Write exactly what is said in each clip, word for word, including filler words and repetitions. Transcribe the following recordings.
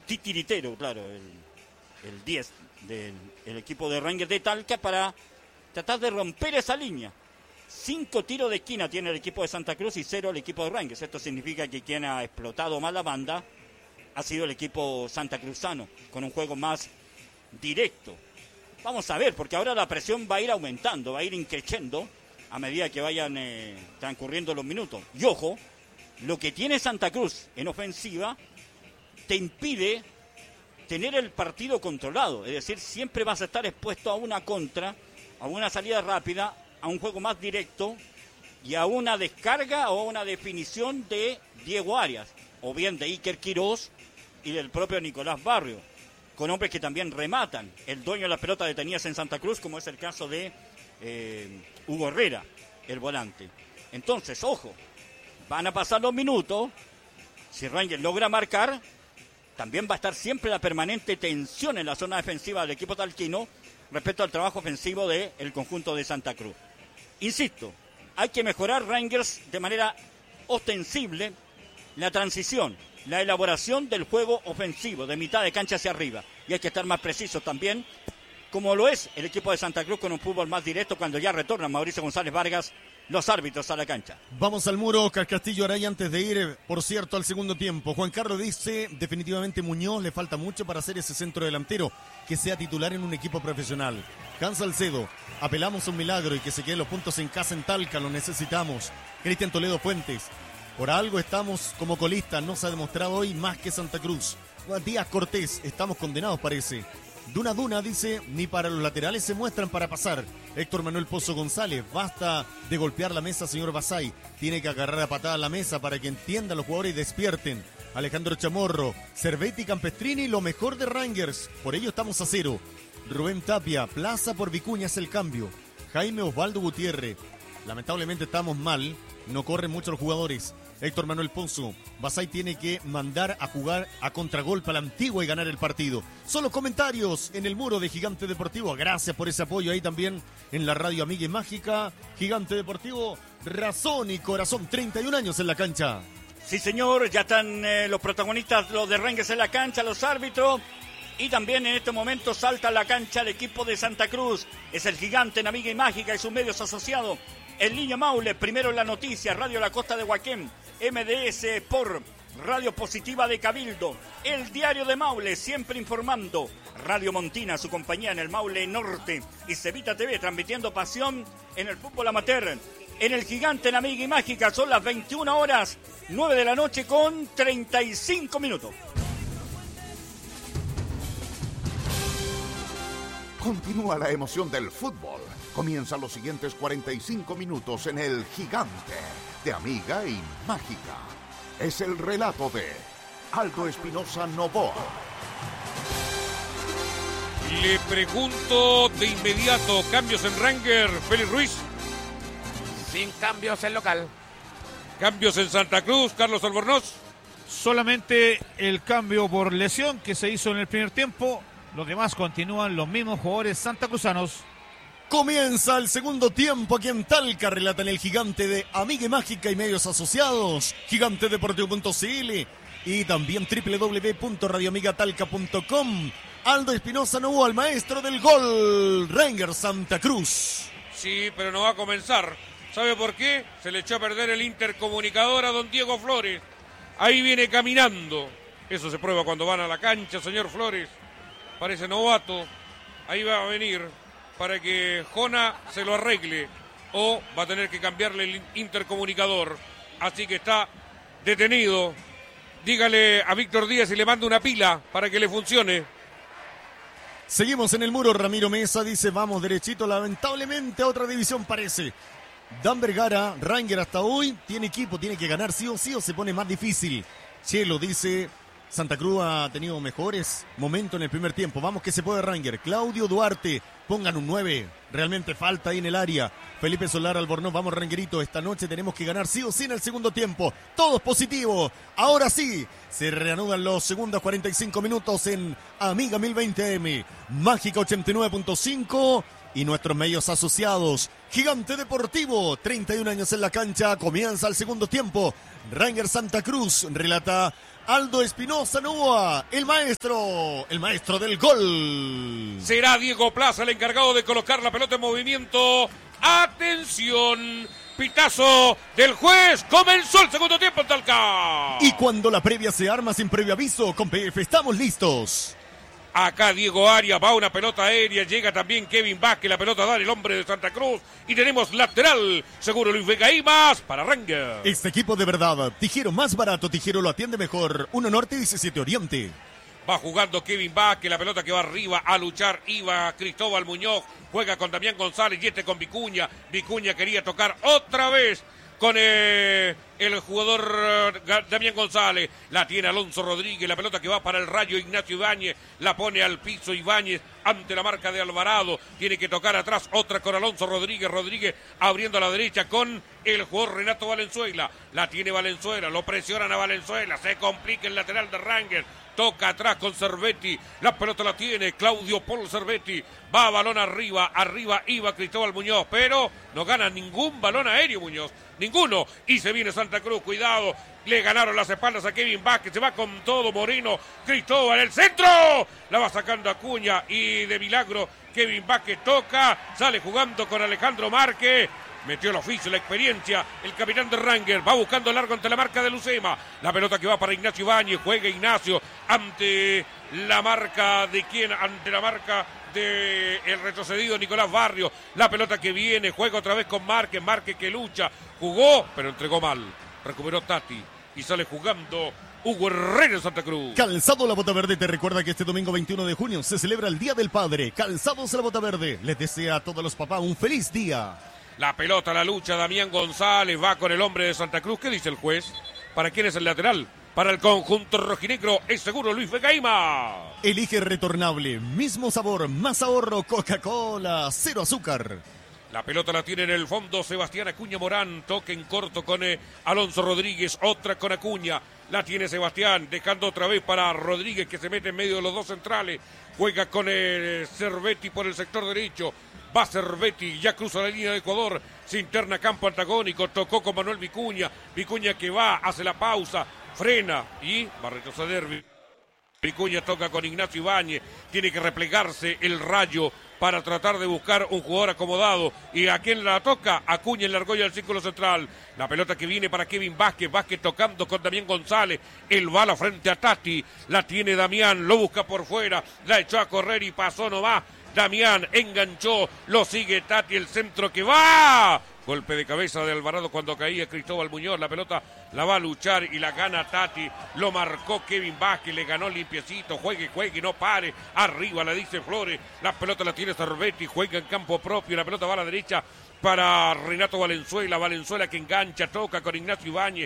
titiritero, claro, el, el diez del el equipo de Rangers de Talca para tratar de romper esa línea. Cinco tiros de esquina tiene el equipo de Santa Cruz y cero el equipo de Rangers. Esto significa que quien ha explotado más la banda ha sido el equipo santacruzano, con un juego más directo. Vamos a ver, porque ahora la presión va a ir aumentando, va a ir increciendo a medida que vayan eh, transcurriendo los minutos. Y ojo, lo que tiene Santa Cruz en ofensiva te impide tener el partido controlado. Es decir, siempre vas a estar expuesto a una contra, a una salida rápida, a un juego más directo y a una descarga o una definición de Diego Arias, o bien de Iker Quirós y del propio Nicolás Barrio, con hombres que también rematan. El dueño de la pelota detenidas en Santa Cruz, como es el caso de eh, Hugo Herrera, el volante. Entonces, ojo, van a pasar los minutos. Si Rangers logra marcar, también va a estar siempre la permanente tensión en la zona defensiva del equipo talquino respecto al trabajo ofensivo del conjunto de Santa Cruz. Insisto, hay que mejorar Rangers de manera ostensible la transición, la elaboración del juego ofensivo de mitad de cancha hacia arriba. Y hay que estar más precisos también, como lo es el equipo de Santa Cruz, con un fútbol más directo cuando ya retornan Mauricio González Vargas, los árbitros a la cancha. Vamos al muro, Oscar Castillo Araya, antes de ir, por cierto, al segundo tiempo. Juan Carlos dice, definitivamente Muñoz le falta mucho para ser ese centro delantero, que sea titular en un equipo profesional. Hans Salcedo, apelamos a un milagro y que se queden los puntos en casa en Talca, lo necesitamos. Cristian Toledo Fuentes, por algo estamos como colistas, no se ha demostrado hoy más que Santa Cruz. Díaz Cortés, estamos condenados parece. Duna Duna dice, ni para los laterales se muestran para pasar. Héctor Manuel Pozo González, basta de golpear la mesa, señor Basay. Tiene que agarrar a patada la mesa para que entiendan los jugadores y despierten. Alejandro Chamorro, Cervetti y Campestrini, lo mejor de Rangers. Por ello estamos a cero. Rubén Tapia, Plaza por Vicuña es el cambio. Jaime Osvaldo Gutiérrez, lamentablemente estamos mal, no corren mucho los jugadores. Héctor Manuel Pozo, Basay tiene que mandar a jugar a contragolpe a la antigua y ganar el partido. Son los comentarios en el muro de Gigante Deportivo. Gracias por ese apoyo ahí también en la radio amiga y mágica. Gigante Deportivo, razón y corazón, treinta y un años en la cancha. Sí, señor, ya están eh, los protagonistas, los de Rangers en la cancha, los árbitros. Y también en este momento salta a la cancha el equipo de Santa Cruz. Es el Gigante en amiga y mágica y sus medios asociados. El Niño Maule, primero en la noticia, Radio La Costa de Huaquén, M D S por Radio Positiva de Cabildo, El Diario de Maule, siempre informando, Radio Montina, su compañía en el Maule Norte, y Cevita T V, transmitiendo pasión en el fútbol amateur. En el Gigante en amiga y mágica son las veintiuna horas, nueve de la noche con treinta y cinco minutos. Continúa la emoción del fútbol. Comienzan los siguientes cuarenta y cinco minutos en el Gigante de Amiga y Mágica. Es el relato de Aldo Espinosa Novoa. Le pregunto de inmediato, ¿cambios en Rangers, Félix Ruiz? Sin cambios en local. ¿Cambios en Santa Cruz, Carlos Albornoz? Solamente el cambio por lesión que se hizo en el primer tiempo. Los demás continúan los mismos jugadores santacruzanos. Comienza el segundo tiempo aquí en Talca, relatan el Gigante de Amiga y Mágica y medios asociados, gigante deportivo punto c l y también doble u doble u doble u punto radio amiga talca punto com. Aldo Espinosa Novoa, el maestro del gol, Rangers Santa Cruz. Sí, pero no va a comenzar. ¿Sabe por qué? Se le echó a perder el intercomunicador a don Diego Flores. Ahí viene caminando. Eso se prueba cuando van a la cancha, señor Flores. Parece novato. Ahí va a venir para que Jona se lo arregle, o va a tener que cambiarle el intercomunicador. Así que está detenido. Dígale a Víctor Díaz y le manda una pila para que le funcione. Seguimos en el muro. Ramiro Mesa dice, vamos derechito, lamentablemente a otra división parece. Dan Vergara, Ranger hasta hoy tiene equipo, tiene que ganar sí o sí o se pone más difícil. Chelo dice, Santa Cruz ha tenido mejores momentos en el primer tiempo. Vamos que se puede Ranger. Claudio Duarte, pongan un nueve. Realmente falta ahí en el área. Felipe Solar Albornoz, vamos Rangerito. Esta noche tenemos que ganar sí o sí en el segundo tiempo. Todos positivos. Ahora sí, se reanudan los segundos cuarenta y cinco minutos en Amiga mil veinte eme. Mágica ochenta y nueve punto cinco. Y nuestros medios asociados. Gigante Deportivo, treinta y un años en la cancha. Comienza el segundo tiempo. Ranger Santa Cruz, relata Aldo Espinosa Novoa, el maestro, el maestro del gol. Será Diego Plaza el encargado de colocar la pelota en movimiento. ¡Atención! Pitazo del juez. Comenzó el segundo tiempo en Talca. Y cuando la previa se arma sin previo aviso, con P F estamos listos. Acá Diego Arias, va una pelota aérea, llega también Kevin Vázquez, la pelota da el hombre de Santa Cruz y tenemos lateral, seguro Luis Vega y más para Rangers. Este equipo de verdad, Tijero más barato, Tijero lo atiende mejor, uno Norte, diecisiete Oriente. Va jugando Kevin Vázquez, la pelota que va arriba a luchar, iba Cristóbal Muñoz, juega con Damián González y este con Vicuña, Vicuña quería tocar otra vez con eh, el jugador uh, Damián González, la tiene Alonso Rodríguez, la pelota que va para el Rayo Ignacio Ibáñez, la pone al piso Ibáñez ante la marca de Alvarado, tiene que tocar atrás, otra con Alonso Rodríguez, Rodríguez abriendo a la derecha con el jugador Renato Valenzuela, la tiene Valenzuela, lo presionan a Valenzuela, se complica el lateral de Rangers, toca atrás con Cervetti, la pelota la tiene Claudio Paul Cervetti, va balón arriba, arriba iba Cristóbal Muñoz, pero no gana ningún balón aéreo Muñoz, ninguno, y se viene Santa Cruz, cuidado, le ganaron las espaldas a Kevin Vázquez, se va con todo Moreno, Cristóbal, el centro, la va sacando Acuña y de milagro Kevin Vázquez toca, sale jugando con Alejandro Márquez, metió el oficio, la experiencia, el capitán de Rangers, va buscando largo ante la marca de Lucema, la pelota que va para Ignacio Ibáñez, juega Ignacio ante la marca de quién, ante la marca de el retrocedido Nicolás Barrio, la pelota que viene, juega otra vez con Márquez, Márquez que lucha, jugó, pero entregó mal, recuperó Tati y sale jugando Hugo Herrera en Santa Cruz. Calzado La Bota Verde te recuerda que este domingo veintiuno de junio se celebra el Día del Padre. Calzados La Bota Verde les desea a todos los papás un feliz día. La pelota, la lucha, Damián González va con el hombre de Santa Cruz. ¿Qué dice el juez? ¿Para quién es el lateral? Para el conjunto rojinegro es seguro Luis Vegaima. Elige retornable, mismo sabor, más ahorro, Coca-Cola, cero azúcar. La pelota la tiene en el fondo Sebastián Acuña Morán, toque en corto con eh, Alonso Rodríguez, otra con Acuña, la tiene Sebastián, dejando otra vez para Rodríguez que se mete en medio de los dos centrales, juega con eh, Cervetti por el sector derecho, va Cervetti, ya cruza la línea de Ecuador, se interna campo antagónico, tocó con Manuel Vicuña, Vicuña que va, hace la pausa, frena y va a retroceder. Vicuña toca con Ignacio Ibáñez, tiene que replegarse el Rayo para tratar de buscar un jugador acomodado. ¿Y a quién la toca? Acuña en la argolla del círculo central. La pelota que viene para Kevin Vázquez, Vázquez tocando con Damián González, el bala frente a Tati, la tiene Damián, lo busca por fuera, la echó a correr y pasó nomás. Damián enganchó, lo sigue Tati, el centro que va. Golpe de cabeza de Alvarado cuando caía Cristóbal Muñoz. La pelota la va a luchar y la gana Tati. Lo marcó Kevin Vázquez, le ganó limpiecito. Juegue, juegue, no pare. Arriba la dice Flores. La pelota la tiene Cervetti, juega en campo propio. La pelota va a la derecha para Renato Valenzuela. Valenzuela que engancha, toca con Ignacio Ibáñez.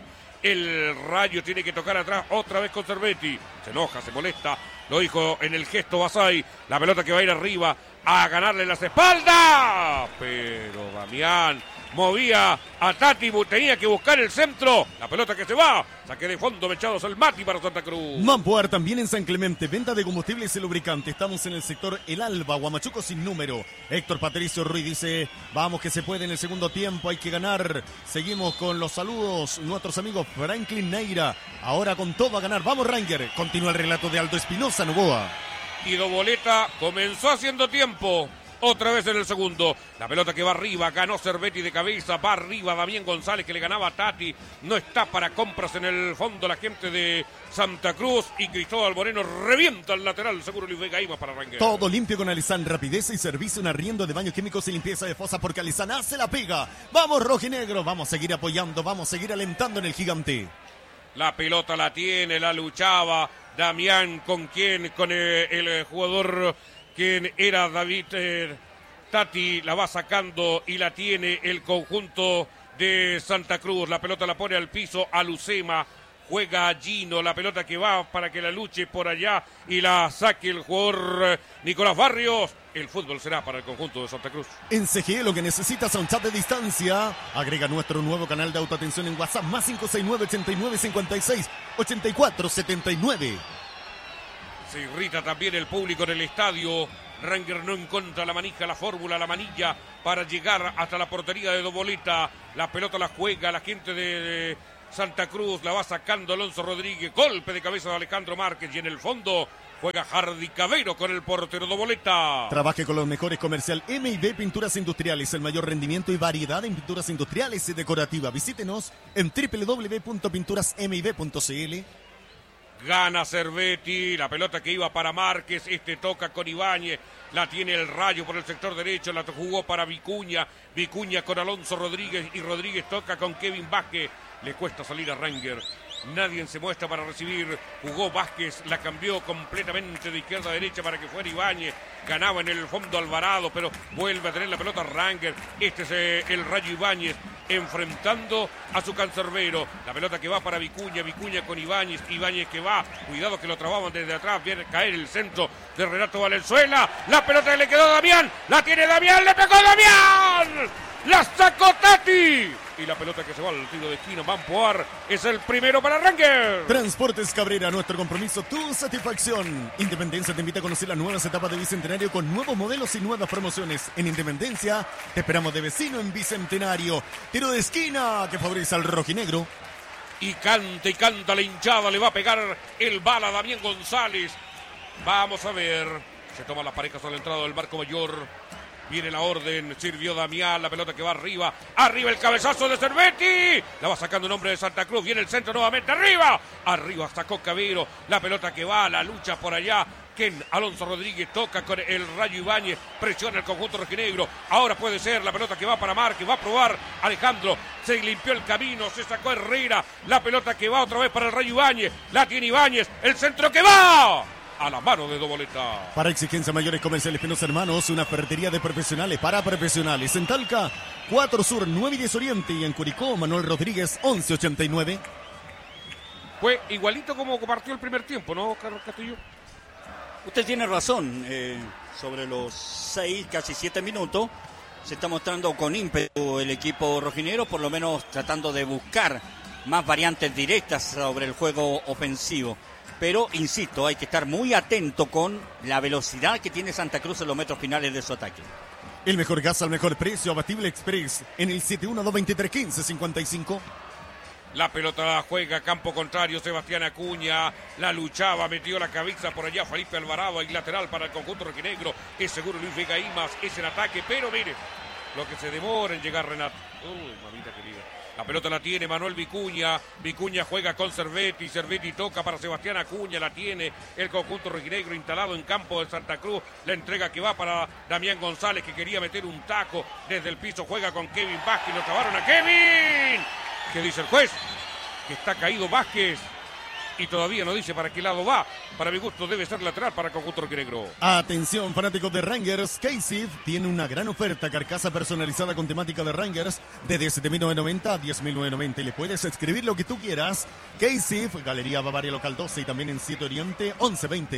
El Rayo tiene que tocar atrás otra vez con Cervetti. Se enoja, se molesta. Lo dijo en el gesto Basay. La pelota que va a ir arriba a ganarle las espaldas. Pero Damián movía a Tati, tenía que buscar el centro. La pelota que se va. Saque de fondo, Mechados el Mati para Santa Cruz. Mampuar también en San Clemente. Venta de combustibles y lubricante. Estamos en el sector El Alba, Huamachuco sin número. Héctor Patricio Ruiz dice, vamos que se puede en el segundo tiempo, hay que ganar. Seguimos con los saludos. Nuestros amigos Franklin Neira. Ahora con todo a ganar. Vamos Ranger. Continúa el relato de Aldo Espinosa Novoa. Y Doboleta comenzó haciendo tiempo. Otra vez en el segundo, la pelota que va arriba, ganó Cervetti de cabeza, va arriba Damián González que le ganaba a Tati, no está para compras en el fondo la gente de Santa Cruz y Cristóbal Moreno revienta el lateral, seguro Luis Vega Iba para Rangers. Todo limpio con Alizán, rapidez y servicio en arriendo de baños químicos y limpieza de fosa porque Alizán hace la pega. Vamos rojinegro, vamos a seguir apoyando, vamos a seguir alentando en el gigante. La pelota la tiene, la luchaba Damián con quién, con el, el jugador... quien era David eh, Tati, la va sacando y la tiene el conjunto de Santa Cruz. La pelota la pone al piso a Lucema, juega a Gino, la pelota que va para que la luche por allá y la saque el jugador eh, Nicolás Barrios. El fútbol será para el conjunto de Santa Cruz. En C G E lo que necesitas es un chat de distancia. Agrega nuestro nuevo canal de autoatención en WhatsApp, más cinco seis nueve, ochenta y nueve, cincuenta y seis, ochenta y cuatro, setenta y nueve. Se irrita también el público en el estadio. Ranger no encuentra la manija, la fórmula, la manilla para llegar hasta la portería de Doboleta. La pelota la juega la gente de, de Santa Cruz, la va sacando Alonso Rodríguez, golpe de cabeza de Alejandro Márquez y en el fondo juega Hardy Cabero con el portero de Boleta. Trabaje con los mejores comercial M y B Pinturas Industriales, el mayor rendimiento y variedad en pinturas industriales y decorativas. Visítenos en doble u doble u doble u punto pinturas m y b punto c l. Gana Cervetti, la pelota que iba para Márquez, este toca con Ibáñez, la tiene el Rayo por el sector derecho, la jugó para Vicuña, Vicuña con Alonso Rodríguez y Rodríguez toca con Kevin Vázquez, le cuesta salir a Ranger. Nadie se muestra para recibir. Jugó Vázquez, la cambió completamente de izquierda a derecha para que fuera Ibáñez. Ganaba en el fondo Alvarado, pero vuelve a tener la pelota Ranger. Este es eh, el Rayo Ibáñez enfrentando a su cancerbero. La pelota que va para Vicuña, Vicuña con Ibáñez. Ibáñez que va, cuidado que lo trababan desde atrás. Viene a caer el centro de Renato Valenzuela. La pelota que le quedó a Damián. La tiene Damián, le pegó Damián. La sacó Tati. Y la pelota que se va al tiro de esquina, Mampoar, es el primero para Ranger. Transportes Cabrera, nuestro compromiso, tu satisfacción. Independencia te invita a conocer las nuevas etapas de Bicentenario con nuevos modelos y nuevas promociones. En Independencia te esperamos de vecino en Bicentenario. Tiro de esquina que favorece al rojinegro. Y canta y canta la hinchada, le va a pegar el bala a Damián González. Vamos a ver, se toman las parejas a la entrada del Marco Mayor. Viene la orden, sirvió Damián, la pelota que va arriba, arriba el cabezazo de Cervetti, la va sacando un hombre de Santa Cruz, viene el centro nuevamente, arriba, arriba sacó Cabero, la pelota que va, la lucha por allá, Ken Alonso Rodríguez toca con el Rayo Ibáñez, presiona el conjunto rojinegro, ahora puede ser la pelota que va para Márquez, va a probar Alejandro, se limpió el camino, se sacó Herrera, la pelota que va otra vez para el Rayo Ibáñez, la tiene Ibáñez, el centro que va a la mano de Doboleta. Para exigencia mayores comerciales Pinoza Hermanos, una ferretería de profesionales para profesionales. En Talca, cuatro Sur, nueve y diez Oriente. Y en Curicó, Manuel Rodríguez, once ochenta y nueve. Fue igualito como partió el primer tiempo, ¿no, Carlos Castillo? Usted tiene razón. Eh, sobre los seis, casi siete minutos, se está mostrando con ímpetu el equipo rojinegro, por lo menos tratando de buscar más variantes directas sobre el juego ofensivo. Pero, insisto, hay que estar muy atento con la velocidad que tiene Santa Cruz en los metros finales de su ataque. El mejor gas al mejor precio, Abatible Express, en el siete uno dos veintitrés quince cincuenta y cinco. La pelota la juega, campo contrario, Sebastián Acuña, la luchaba, metió la cabeza por allá, Felipe Alvarado, y lateral para el conjunto rojinegro. Es seguro Luis Vega Imas, es en ataque, pero mire, lo que se demora en llegar Renato. Uy, mamita querida. La pelota la tiene Manuel Vicuña, Vicuña juega con Cervetti, Cervetti toca para Sebastián Acuña, la tiene el conjunto rojinegro instalado en campo de Santa Cruz, la entrega que va para Damián González que quería meter un taco desde el piso, juega con Kevin Vázquez, lo acabaron a Kevin. ¿Qué dice el juez? Que está caído Vázquez y todavía no dice para qué lado va. Para mi gusto debe ser lateral para el conjunto rojinegro. Atención, fanáticos de Rangers, K-Sif tiene una gran oferta, carcasa personalizada con temática de Rangers, desde siete mil novecientos noventa a diez mil novecientos noventa, y le puedes escribir lo que tú quieras. K-Sif, Galería Bavaria Local doce y también en siete Oriente once veinte.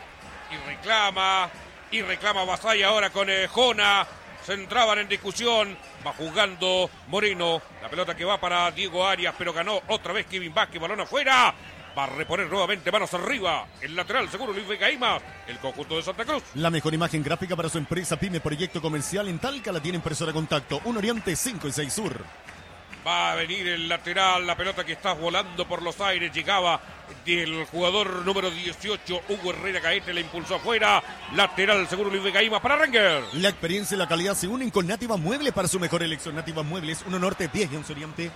Y reclama, y reclama Basay ahora con eh, Jona. Se entraban en discusión, va jugando Moreno, la pelota que va para Diego Arias, pero ganó otra vez Kevin Vázquez, balón afuera. Va a reponer nuevamente manos arriba. El lateral seguro Luis Vega Imas, el conjunto de Santa Cruz. La mejor imagen gráfica para su empresa Pyme Proyecto Comercial en Talca la tiene Impresora Contacto. un Oriente, cinco y seis Sur. Va a venir el lateral, la pelota que está volando por los aires. Llegaba del jugador número dieciocho, Hugo Herrera Gaete, le impulsó afuera. Lateral seguro Luis Vega Imas para Ranger. La experiencia y la calidad se unen con Nativa Muebles para su mejor elección. Nativa Muebles, uno Norte, diez y once Oriente.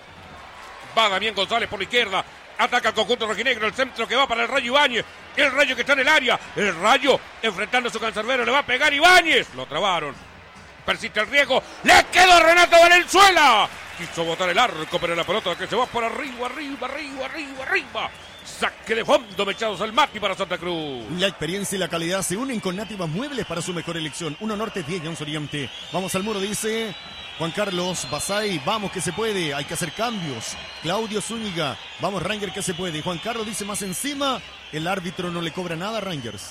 Va Damián González por la izquierda. Ataca el conjunto rojinegro, el centro que va para el Rayo Ibáñez. El Rayo que está en el área. El Rayo enfrentando a su cancerbero. Le va a pegar Ibáñez. Lo trabaron. Persiste el riesgo. ¡Le quedó Renato Valenzuela! Quiso botar el arco, pero la pelota que se va por arriba, arriba, arriba, arriba, arriba. Saque de fondo, Mechados al Mati para Santa Cruz. La experiencia y la calidad se unen con Nativa Muebles para su mejor elección. uno Norte, diez y once Oriente. Vamos al muro, dice Juan Carlos Basay. Vamos que se puede, hay que hacer cambios. Claudio Zúñiga, vamos Ranger que se puede. Juan Carlos dice más encima, el árbitro no le cobra nada a Rangers.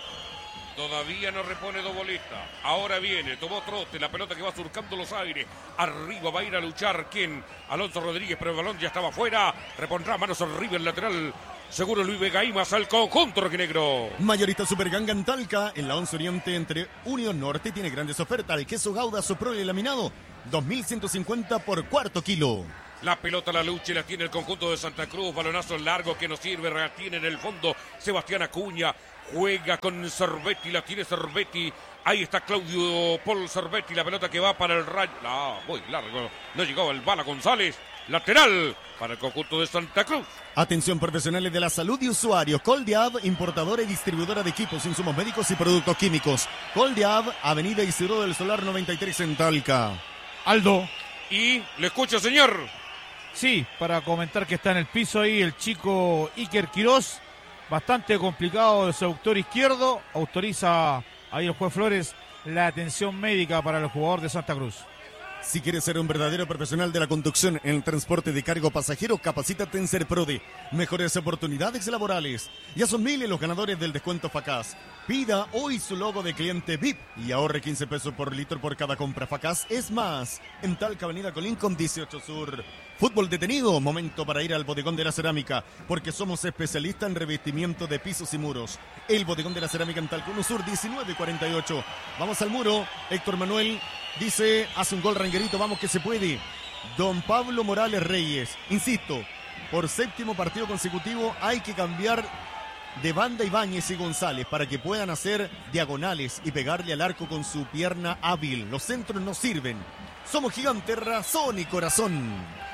Todavía no repone Doboleta. Ahora viene, tomó trote, la pelota que va surcando los aires. Arriba va a ir a luchar, ¿quién? Alonso Rodríguez, pero el balón ya estaba fuera. Repondrá manos arriba el lateral. Seguro Luis Vega Imas al conjunto rojinegro. Mayorista Superganga en Talca, en la once Oriente entre Unión Norte, tiene grandes ofertas. El queso Gouda Soprole laminado, dos mil ciento cincuenta por cuarto kilo. La pelota, la lucha y la tiene el conjunto de Santa Cruz. Balonazo largo que nos sirve. La tiene en el fondo Sebastián Acuña. Juega con Cervetti. La tiene Cervetti. Ahí está Claudio Paul Cervetti. La pelota que va para el Rayo. Ah, muy largo. No llegaba el bala González. Lateral para el conjunto de Santa Cruz. Atención, profesionales de la salud y usuarios. Coldiab, importadora y distribuidora de equipos, insumos médicos y productos químicos. Coldiab, Avenida Isidro del Solar noventa y tres en Talca. Aldo. Y le escucho, señor. Sí, para comentar que está en el piso ahí el chico Iker Quirós. Bastante complicado el seductor izquierdo. Autoriza ahí el juez Flores la atención médica para el jugador de Santa Cruz. Si quieres ser un verdadero profesional de la conducción en el transporte de cargo pasajero, capacítate en Serprode. Mejores oportunidades laborales. Ya son miles los ganadores del descuento Facaz. Pida hoy su logo de cliente V I P y ahorre quince pesos por litro por cada compra. Facaz es más. En Talca, Avenida Colín con dieciocho Sur. Fútbol detenido, momento para ir al Bodegón de la Cerámica, porque somos especialistas en revestimiento de pisos y muros. El Bodegón de la Cerámica en Talca, uno Sur, diecinueve cuarenta y ocho. Vamos al muro. Héctor Manuel dice, hace un gol Ranguerito, vamos que se puede. Don Pablo Morales Reyes, insisto, por séptimo partido consecutivo hay que cambiar de banda Ibáñez y González para que puedan hacer diagonales y pegarle al arco con su pierna hábil. Los centros no sirven. Somos gigantes, razón y corazón.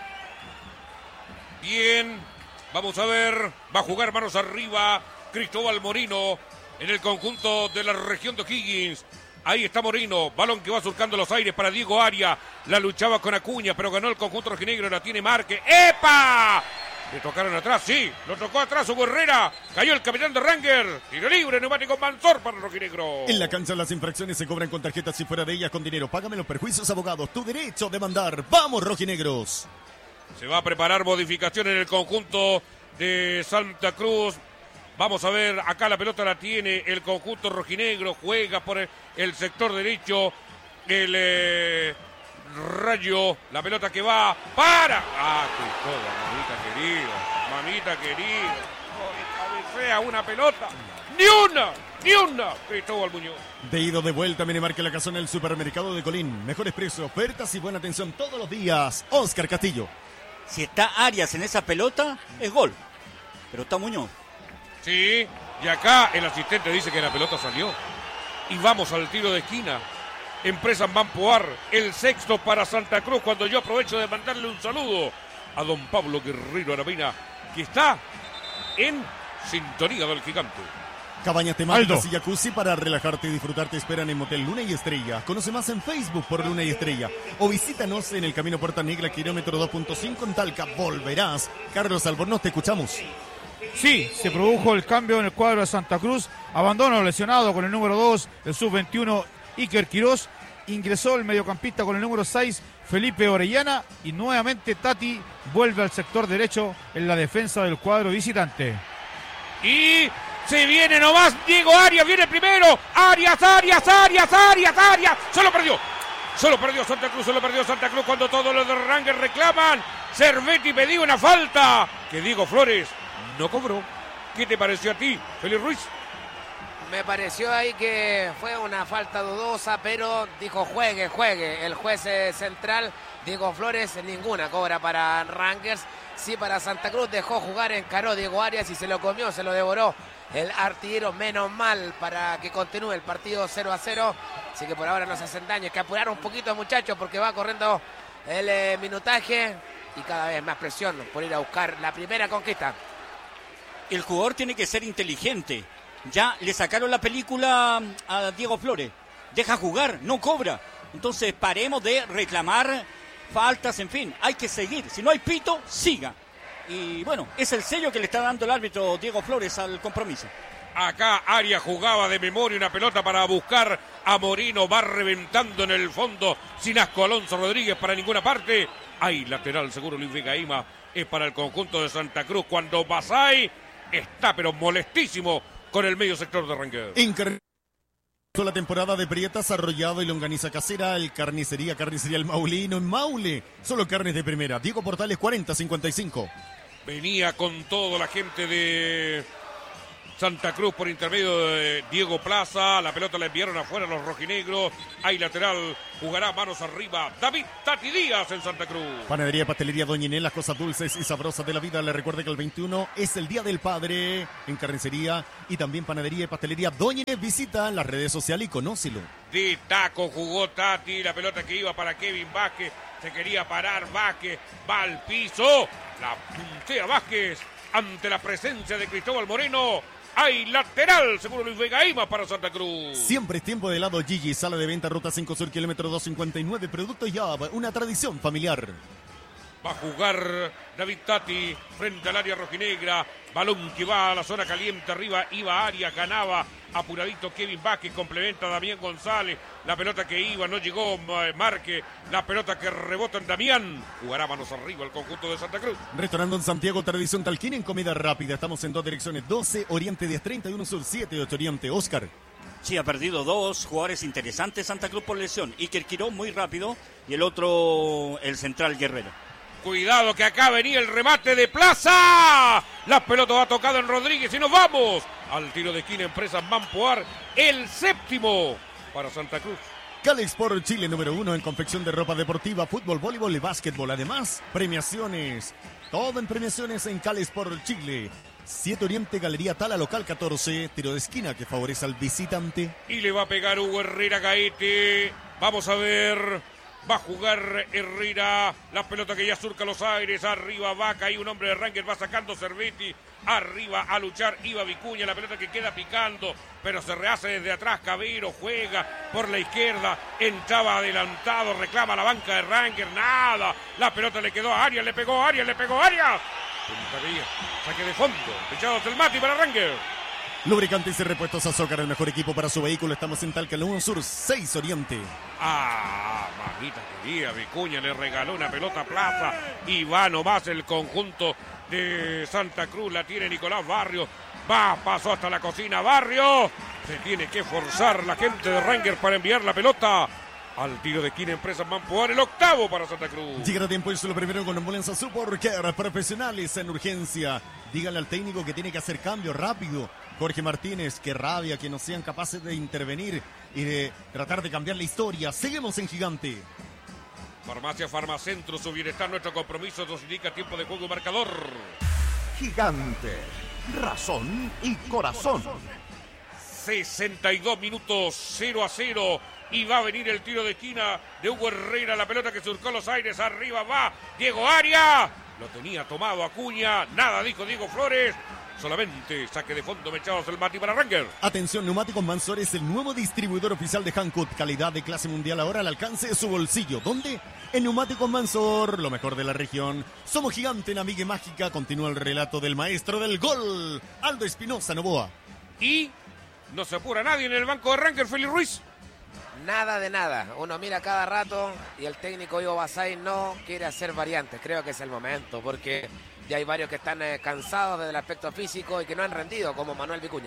Bien, vamos a ver, va a jugar manos arriba Cristóbal Morino en el conjunto de la región de O'Higgins. Ahí está Morino, balón que va surcando los aires para Diego Arias. La luchaba con Acuña, pero ganó el conjunto rojinegro, la tiene Márquez. ¡Epa! Le tocaron atrás, sí, lo tocó atrás Hugo Herrera. Cayó el capitán de Ranger. Tiro libre, neumático Mansor para el rojinegro. En la cancha las infracciones se cobran con tarjetas y fuera de ellas con dinero. Págame los perjuicios, abogados. Tu derecho de mandar. ¡Vamos, rojinegros! Se va a preparar modificación en el conjunto de Santa Cruz. Vamos a ver, acá la pelota la tiene el conjunto rojinegro. Juega por el sector derecho el eh, Rayo. La pelota que va para... ¡Ah, qué joda, mamita querida! Mamita querida. Oh, cabecea una pelota. ¡Ni una! ¡Ni una! Cristóbal Muñoz. De ido de vuelta, mire, marque la casona en el supermercado de Colín. Mejores precios, ofertas y buena atención todos los días. Oscar Castillo. Si está Arias en esa pelota, es gol. Pero está Muñoz. Sí, y acá el asistente dice que la pelota salió. Y vamos al tiro de esquina. Empresa Mampoar, el sexto para Santa Cruz, cuando yo aprovecho de mandarle un saludo a don Pablo Guerrero Aravena, que está en sintonía del gigante. Cabañas temáticas y jacuzzi para relajarte y disfrutar te esperan en Motel Luna y Estrella. Conoce más en Facebook por Luna y Estrella. O visítanos en el Camino Puerta Negra, kilómetro dos punto cinco en Talca. Volverás. Carlos Albornoz, te escuchamos. Sí, se produjo el cambio en el cuadro de Santa Cruz. Abandono lesionado con el número dos, el sub veintiuno, Iker Quirós. Ingresó el mediocampista con el número seis, Felipe Orellana. Y nuevamente Tati vuelve al sector derecho en la defensa del cuadro visitante. Y se viene nomás Diego Arias, viene primero. Arias, Arias, Arias, Arias, Arias. Solo perdió. Solo perdió Santa Cruz, solo perdió Santa Cruz cuando todos los de Ranger reclaman. Cervetti pidió una falta que Diego Flores no cobró. ¿Qué te pareció a ti, Félix Ruiz? Me pareció ahí que fue una falta dudosa, pero dijo juegue, juegue. El juez central, Diego Flores, ninguna cobra para Rangers. Sí para Santa Cruz, dejó jugar, encaró Diego Arias y se lo comió, se lo devoró el artillero. Menos mal para que continúe el partido cero a cero. Así que por ahora no se hacen daño. Hay que apurar un poquito, muchachos, porque va corriendo el eh, minutaje y cada vez más presión por ir a buscar la primera conquista. El jugador tiene que ser inteligente. Ya le sacaron la película a Diego Flores. Deja jugar, no cobra. Entonces paremos de reclamar faltas, en fin. Hay que seguir. Si no hay pito, siga. Y bueno, es el sello que le está dando el árbitro Diego Flores al compromiso. Acá Arias jugaba de memoria una pelota para buscar a Morino. Va reventando en el fondo. Sin asco Alonso Rodríguez para ninguna parte. Hay lateral seguro Luis Vegaíma. Es para el conjunto de Santa Cruz. Cuando Basay está pero molestísimo con el medio sector de Ranger. Incar- la temporada de Prietas, Arrollado y Longaniza Casera, el Carnicería, Carnicería El Maulino en Maule. Solo carnes de primera. Diego Portales cuarenta cincuenta y cinco. Venía con todo la gente de Santa Cruz por intermedio de Diego Plaza. La pelota la enviaron afuera los rojinegros. Hay lateral. Jugará manos arriba David Tati Díaz en Santa Cruz. Panadería y Pastelería Doña Inés, las cosas dulces y sabrosas de la vida. Le recuerdo que el veintiuno es el Día del Padre en Carnicería y también Panadería y Pastelería Doña Inés. Visita las redes sociales y conócelo. De taco jugó Tati. La pelota que iba para Kevin Vázquez. Se quería parar Vázquez. Va al piso. La puntea Vázquez ante la presencia de Cristóbal Moreno. Hay lateral, seguro Luis Vega Ima para Santa Cruz. Siempre es tiempo de helado Gigi, sala de venta, ruta cinco Sur, kilómetro doscientos cincuenta y nueve, productos ya, una tradición familiar. Va a jugar David Tati frente al área rojinegra. Balón que va a la zona caliente. Arriba iba Arias, ganaba apuradito Kevin Vázquez. Complementa a Damián González. La pelota que iba, no llegó Marque. La pelota que rebota en Damián. Jugará manos arriba el conjunto de Santa Cruz. Restaurando en Santiago, tradición talquín en comida rápida. Estamos en dos direcciones, doce Oriente diez, treinta y uno Sur, siete ocho Oriente. Oscar. Sí, ha perdido dos jugadores interesantes Santa Cruz por lesión. Iker Quirós muy rápido y el otro, el central Guerrero. Cuidado que acá venía el remate de Plaza. La pelota va tocada en Rodríguez y nos vamos al tiro de esquina Empresas Mampoar. El séptimo para Santa Cruz. Cali Sport Chile número uno en confección de ropa deportiva, fútbol, voleibol y básquetbol. Además, premiaciones. Todo en premiaciones en Cali Sport Chile. siete Oriente, Galería Tala, local catorce. Tiro de esquina que favorece al visitante. Y le va a pegar Hugo Herrera Gaete. Vamos a ver. Va a jugar Herrera. La pelota que ya surca los aires. Arriba Vaca y un hombre de Rangers va sacando Cervetti. Arriba a luchar iba Vicuña. La pelota que queda picando. Pero se rehace desde atrás. Cabero juega por la izquierda. Entraba adelantado. Reclama la banca de Rangers. Nada. La pelota le quedó a Arias. Le pegó a Arias. Le pegó a Arias. Saque de fondo. Echados el Mati para Rangers. Lubricantes y repuestos Azócar, el mejor equipo para su vehículo. Estamos en Talca, uno Sur, seis Oriente. Ah, mamita querida, Vicuña le regaló una pelota a Plaza y va nomás el conjunto de Santa Cruz. La tiene Nicolás Barrio. Va, pasó hasta la cocina Barrio. Se tiene que forzar la gente de Rangers para enviar la pelota al tiro de esquina Empresas Mampoar, el octavo para Santa Cruz. Llegará tiempo y se lo primero con ambulancia Super Care, profesionales en urgencia. Díganle al técnico que tiene que hacer cambio rápido. Jorge Martínez, qué rabia que no sean capaces de intervenir y de tratar de cambiar la historia. Seguimos en Gigante. Farmacia Farmacentro, su bienestar, nuestro compromiso, nos indica tiempo de juego y marcador. Gigante, razón y corazón. sesenta y dos minutos, cero a cero. Y va a venir el tiro de esquina de Hugo Herrera. La pelota que surcó los aires. Arriba va Diego Arias. Lo tenía tomado Acuña. Nada dijo Diego Flores. Solamente saque de fondo, mechados el Mati para Rangers. Atención, Neumáticos Mansor es el nuevo distribuidor oficial de Hankook. Calidad de clase mundial ahora al alcance de su bolsillo. ¿Dónde? En Neumáticos Mansor, lo mejor de la región. Somos Gigante en Amiga y Mágica. Continúa el relato del maestro del gol, Aldo Espinosa Novoa. Y no se apura nadie en el banco de Rangers, Félix Ruiz. Nada de nada. Uno mira cada rato y el técnico Ivo Basay no quiere hacer variantes. Creo que es el momento porque ya hay varios que están eh, cansados desde el aspecto físico y que no han rendido, como Manuel Vicuña.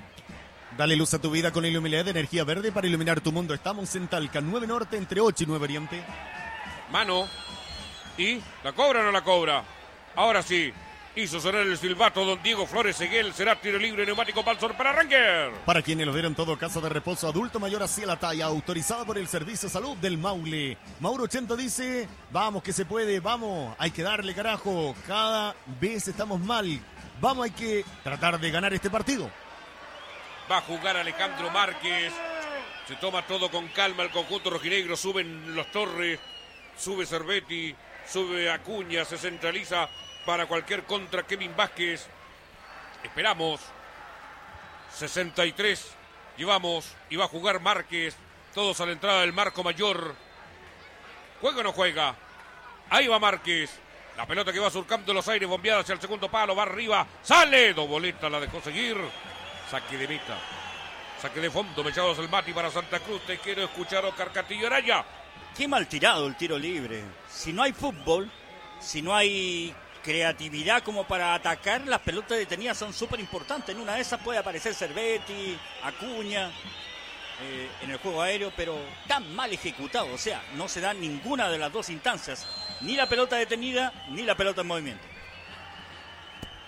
Dale luz a tu vida con Iluminidad de energía verde para iluminar tu mundo. Estamos en Talca, nueve Norte, entre ocho y nueve Oriente. Mano. ¿Y la cobra o no la cobra? Ahora sí. Hizo sonar el silbato don Diego Flores Seguel. Será tiro libre neumático Balsor para Rangers. Para quienes lo dieron todo, casa de reposo adulto mayor hacia la talla, autorizada por el Servicio de Salud del Maule. Mauro ochenta dice, vamos que se puede, vamos, hay que darle carajo. Cada vez estamos mal. Vamos, hay que tratar de ganar este partido. Va a jugar Alejandro Márquez. Se toma todo con calma el conjunto rojinegro. Suben los Torres, sube Cervetti, sube Acuña, se centraliza para cualquier contra Kevin Vázquez. Esperamos. sesenta y tres. Llevamos y va a jugar Márquez. Todos a la entrada del marco mayor. ¿Juega o no juega? Ahí va Márquez. La pelota que va surcando los aires, bombeada hacia el segundo palo. Va arriba. ¡Sale! Doboleta la dejó seguir. Saque de meta. Saque de fondo. Mechados el Mati para Santa Cruz. Te quiero escuchar, Oscar Castillo Araya. Qué mal tirado el tiro libre. Si no hay fútbol, si no hay creatividad como para atacar, las pelotas detenidas son súper importantes. En una de esas puede aparecer Cervetti, Acuña, eh, en el juego aéreo, pero tan mal ejecutado. O sea, no se da ninguna de las dos instancias, ni la pelota detenida, ni la pelota en movimiento.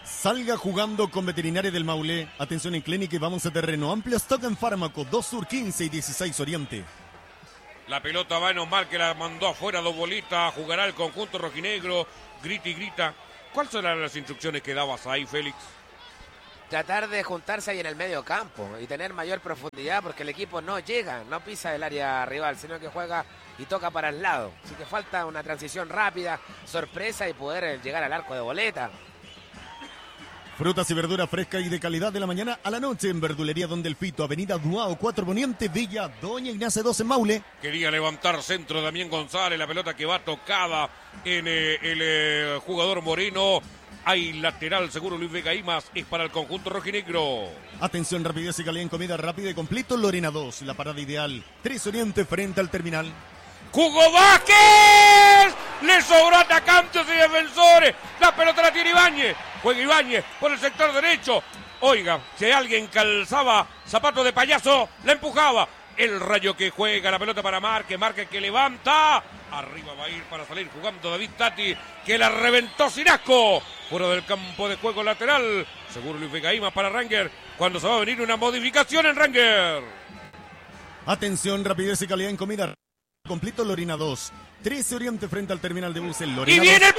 Salga jugando con Veterinaria del Maule. Atención en clínica y vamos a terreno. Amplio stock en fármaco. dos Sur quince y dieciséis Oriente. La pelota va en Osmar, que la mandó afuera, dos bolitas. Jugará el conjunto rojinegro. Grita y grita. ¿Cuáles eran las instrucciones que dabas ahí, Félix? Tratar de juntarse ahí en el medio campo y tener mayor profundidad, porque el equipo no llega, no pisa el área rival, sino que juega y toca para el lado. Así que falta una transición rápida, sorpresa y poder llegar al arco de boleta. Frutas y verduras frescas y de calidad de la mañana a la noche en Verdulería Don Delfito, Avenida Duao cuatro Poniente, Villa Doña Ignacia dos en Maule. Quería levantar centro Damián González, la pelota que va tocada en eh, el eh, jugador Moreno. Hay lateral, seguro Luis Vega Imas, es para el conjunto rojinegro. Atención, rapidez y calidad en comida rápida y completo. Lorena dos, la parada ideal. tres Oriente frente al terminal. ¡Jugó Vázquez! Le sobró atacantes y defensores. La pelota la tiene Ibáñez. Juega Ibáñez por el sector derecho. Oiga, si alguien calzaba zapato de payaso, la empujaba. El Rayo que juega, la pelota para Márquez, Márquez que levanta. Arriba va a ir para salir jugando David Tati, que la reventó sin asco. Fuera del campo de juego lateral. Seguro Luis Vega Imas para Ranger, cuando se va a venir una modificación en Ranger. Atención, rapidez y calidad en comida. Completo Lorena dos. trece Oriente frente al terminal de buses. Lorena ¡Y viene dos. el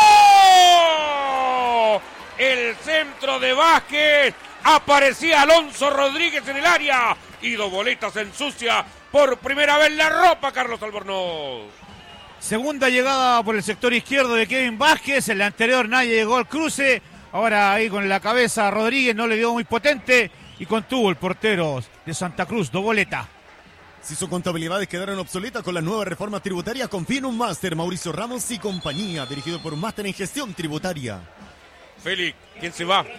primero! El centro de Vázquez. Aparecía Alonso Rodríguez en el área. Y dos boletas ensucia por primera vez la ropa Carlos Albornoz. Segunda llegada por el sector izquierdo de Kevin Vázquez. En la anterior nadie llegó al cruce. Ahora ahí con la cabeza Rodríguez no le dio muy potente. Y contuvo el portero de Santa Cruz, dos boletas. Si sus contabilidades quedaron obsoletas con la nueva reforma tributaria, confía en un máster, Mauricio Ramos y compañía, dirigido por un máster en gestión tributaria. Félix, ¿quién se va?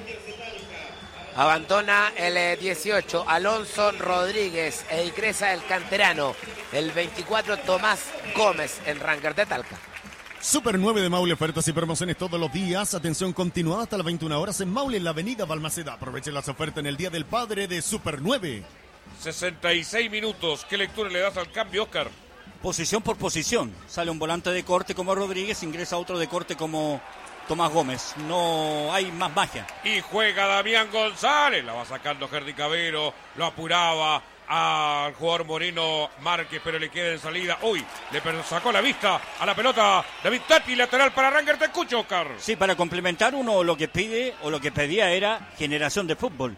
Abandona el dieciocho, Alonso Rodríguez, e ingresa el canterano, el veinticuatro, Tomás Gómez, en Ranger de Talca. Super nueve de Maule, ofertas y promociones todos los días. Atención continuada hasta las veintiuna horas en Maule, en la avenida Balmaceda. Aprovechen las ofertas en el Día del Padre de Super nueve. sesenta y seis minutos. ¿Qué lectura le das al cambio, Oscar? Posición por posición. Sale un volante de corte como Rodríguez, ingresa otro de corte como Tomás Gómez. No hay más magia. Y juega Damián González. La va sacando Gerdy Cabero. Lo apuraba al jugador Moreno Márquez, pero le queda en salida. Uy, le sacó la vista a la pelota David Tati, lateral para Ranger. Te escucho, Oscar. Sí, para complementar, uno lo que pide o lo que pedía era generación de fútbol,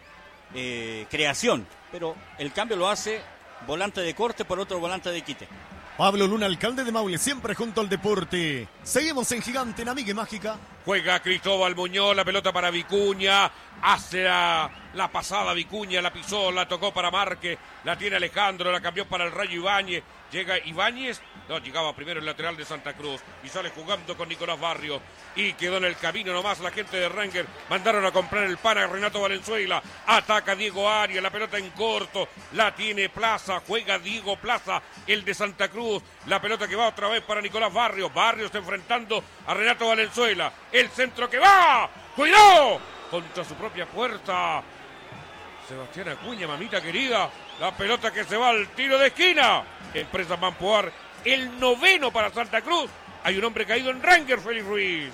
eh, creación. Pero el cambio lo hace volante de corte por otro volante de quite. Pablo Luna, alcalde de Maule, siempre junto al deporte. Seguimos en Gigante, en Amiga y Mágica. Juega Cristóbal Muñoz, la pelota para Vicuña. Hace la, la pasada Vicuña, la pisó, la tocó para Márquez. La tiene Alejandro, la cambió para el Rayo Ibáñez. Llega Ibáñez, no, llegaba primero el lateral de Santa Cruz. Y sale jugando con Nicolás Barrios. Y quedó en el camino nomás la gente de Ranger. Mandaron a comprar el pan a Renato Valenzuela. Ataca Diego Arias, la pelota en corto. La tiene Plaza, juega Diego Plaza, el de Santa Cruz. La pelota que va otra vez para Nicolás Barrios. Barrios enfrentando a Renato Valenzuela. El centro que va. ¡Cuidado! Contra su propia puerta. Sebastián Acuña, mamita querida. La pelota que se va al tiro de esquina. Empresa Mampoar, el noveno para Santa Cruz. Hay un hombre caído en Ranger, Félix Ruiz.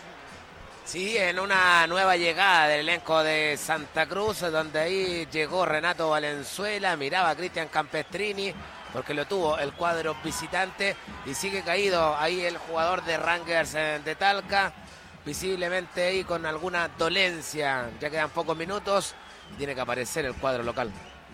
Sí, en una nueva llegada del elenco de Santa Cruz, donde ahí llegó Renato Valenzuela, miraba a Cristian Campestrini, porque lo tuvo el cuadro visitante, y sigue caído ahí el jugador de Rangers de Talca, visiblemente ahí con alguna dolencia. Ya quedan pocos minutos, tiene que aparecer el cuadro local.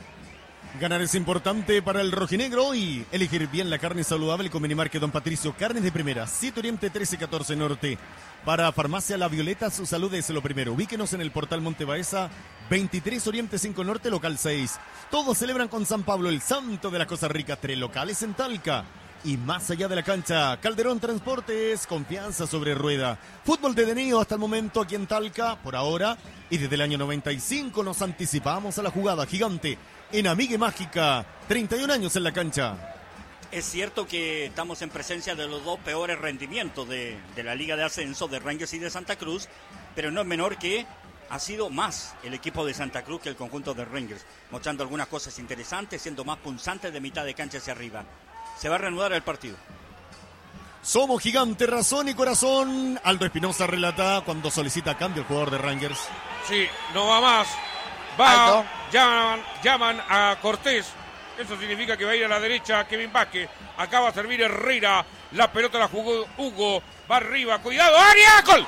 Ganar es importante para el rojinegro y elegir bien la carne saludable con Minimarque Don Patricio. Carnes de primera, siete Oriente, trece catorce Norte. Para Farmacia La Violeta, su salud es lo primero. Ubíquenos en el portal Monte Baeza, veintitrés Oriente, cinco Norte, local seis. Todos celebran con San Pablo, el santo de las cosas ricas. Tres locales en Talca. Y más allá de la cancha, Calderón Transportes, confianza sobre rueda. Fútbol de Denío hasta el momento aquí en Talca, por ahora. Y desde el año noventa y cinco nos anticipamos a la jugada gigante. En Amiga y Mágica, treinta y un años en la cancha. Es cierto que estamos en presencia de los dos peores rendimientos de, de la Liga de Ascenso, de Rangers y de Santa Cruz, pero no es menor que ha sido más el equipo de Santa Cruz que el conjunto de Rangers, mostrando algunas cosas interesantes, siendo más punzantes de mitad de cancha hacia arriba. Se va a reanudar el partido. Somos Gigante, razón y corazón. Aldo Espinosa relata cuando solicita cambio el jugador de Rangers. Sí, no va más. Va, Alto. llaman, llaman a Cortés. Eso significa que va a ir a la derecha Kevin Vázquez. Acaba de servir Herrera. La pelota la jugó Hugo. Va arriba, cuidado, área, gol.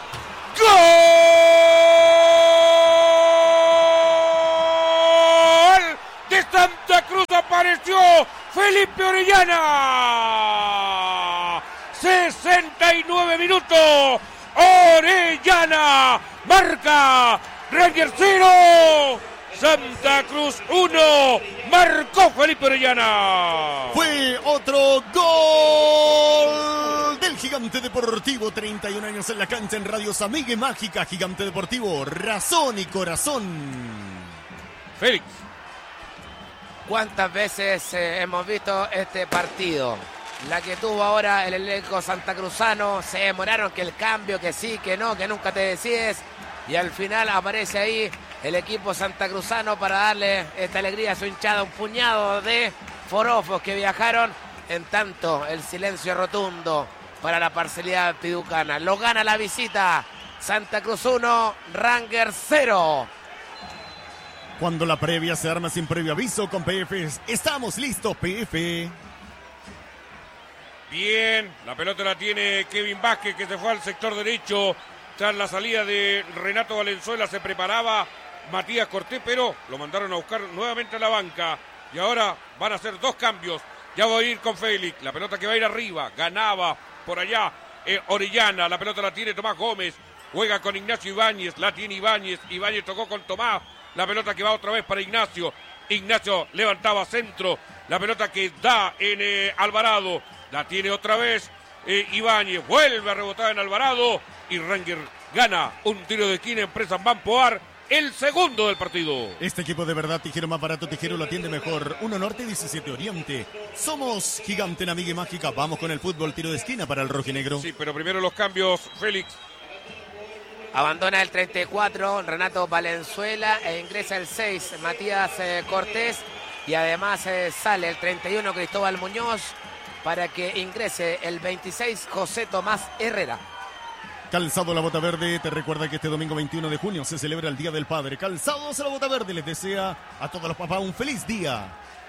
¡Gol! De Santa Cruz apareció Felipe Orellana. sesenta y nueve minutos. Orellana marca. Rangers cero. Santa Cruz uno. Marcó Felipe Orellana. Fue otro gol del Gigante Deportivo. treinta y un años en la cancha en Radio Amiga y Mágica. Gigante Deportivo, razón y corazón. Félix. ¿Cuántas veces eh, hemos visto este partido? La que tuvo ahora el elenco santacruzano. Se demoraron que el cambio, que sí, que no, que nunca te decides. Y al final aparece ahí el equipo santacruzano para darle esta alegría a su hinchada. Un puñado de forofos que viajaron. En tanto, el silencio rotundo para la parcialidad piducana. Lo gana la visita. Santa Cruz uno, Rangers cero. Cuando la previa se arma sin previo aviso con P F. Estamos listos, P F. Bien, la pelota la tiene Kevin Vázquez, que se fue al sector derecho. Tras la salida de Renato Valenzuela se preparaba Matías Cortés, pero lo mandaron a buscar nuevamente a la banca. Y ahora van a hacer dos cambios. Ya voy a ir con Félix. La pelota que va a ir arriba. Ganaba por allá eh, Orellana. La pelota la tiene Tomás Gómez. Juega con Ignacio Ibáñez. La tiene Ibáñez. Ibáñez tocó con Tomás. La pelota que va otra vez para Ignacio. Ignacio levantaba centro. La pelota que da en eh, Alvarado. La tiene otra vez eh, Ibáñez. Vuelve a rebotar en Alvarado. Y Ranger gana un tiro de esquina. Empresa Banpoar. El segundo del partido. Este equipo de verdad, Tijero más barato, Tijero lo atiende mejor. uno Norte, diecisiete Oriente. Somos Gigante en Amiga y Mágica. Vamos con el fútbol, tiro de esquina para el rojinegro. Sí, pero primero los cambios, Félix. Abandona el treinta y cuatro Renato Valenzuela e ingresa el seis Matías eh, Cortés. Y además eh, sale el treinta y uno Cristóbal Muñoz para que ingrese el veintiséis José Tomás Herrera. Calzado La Bota Verde te recuerda que este domingo veintiuno de junio se celebra el Día del Padre. Calzados La Bota Verde les desea a todos los papás un feliz día.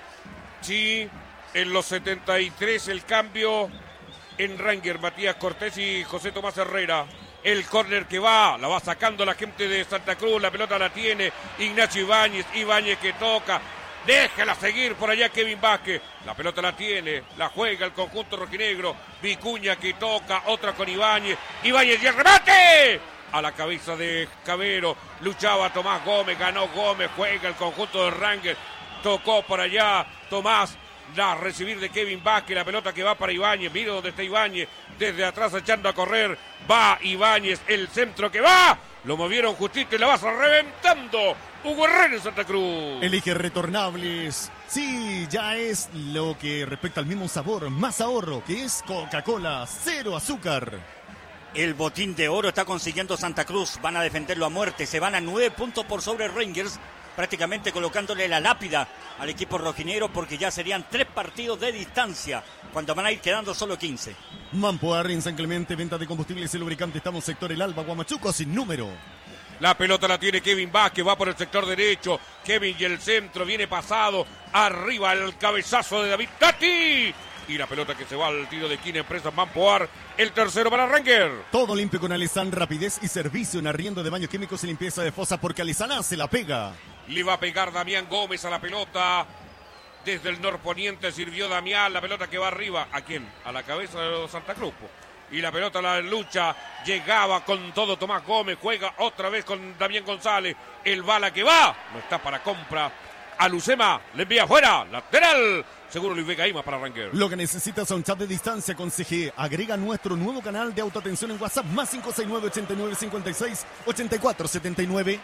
Sí, en los setenta y tres el cambio en Ranger, Matías Cortés y José Tomás Herrera. El córner que va, la va sacando la gente de Santa Cruz, la pelota la tiene Ignacio Ibáñez, Ibáñez que toca. Déjala seguir por allá Kevin Vázquez. La pelota la tiene, la juega el conjunto rojinegro. Vicuña que toca, otra con Ibáñez. Ibáñez y el remate. A la cabeza de Cabero. Luchaba Tomás Gómez, ganó Gómez, juega el conjunto de Rangers. Tocó por allá Tomás. La a recibir de Kevin Vázquez, la pelota que va para Ibáñez. Mira dónde está Ibáñez. Desde atrás echando a correr. Va Ibáñez, el centro que va. Lo movieron justito y la vas reventando. Hugo Herrera en Santa Cruz. Elige retornables. Sí, ya es lo que respecta al mismo sabor, más ahorro, que es Coca-Cola, cero azúcar. El botín de oro está consiguiendo Santa Cruz. Van a defenderlo a muerte. Se van a nueve puntos por sobre Rangers, prácticamente colocándole la lápida al equipo rojinegro, porque ya serían tres partidos de distancia, cuando van a ir quedando solo quince. Mampoar en San Clemente, venta de combustibles y lubricante. Estamos sector El Alba, Guamachuco, sin número. La pelota la tiene Kevin Vázquez, va por el sector derecho. Kevin y el centro, viene pasado. Arriba el cabezazo de David Tati. Y la pelota que se va al tiro de esquina, Empresas Mampoar. El tercero para Ranger. Todo limpio con Alizán, rapidez y servicio en arriendo de baños químicos y limpieza de fosa, porque Alizán hace la pega. Le va a pegar Damián Gómez a la pelota. Desde el norponiente sirvió Damián, la pelota que va arriba. ¿A quién? A la cabeza de Santa Cruz. Y la pelota, la lucha, llegaba con todo Tomás Gómez, juega otra vez con Damián González. El bala que va, no está para compra. A Lucema, le envía afuera, lateral. Seguro Luis Vega Ima para Ranger. Lo que necesitas es un chat de distancia con C G. Agrega nuestro nuevo canal de autoatención en WhatsApp, más cinco seis nueve, ochenta y nueve, cincuenta y seis, ochenta y cuatro, setenta y nueve.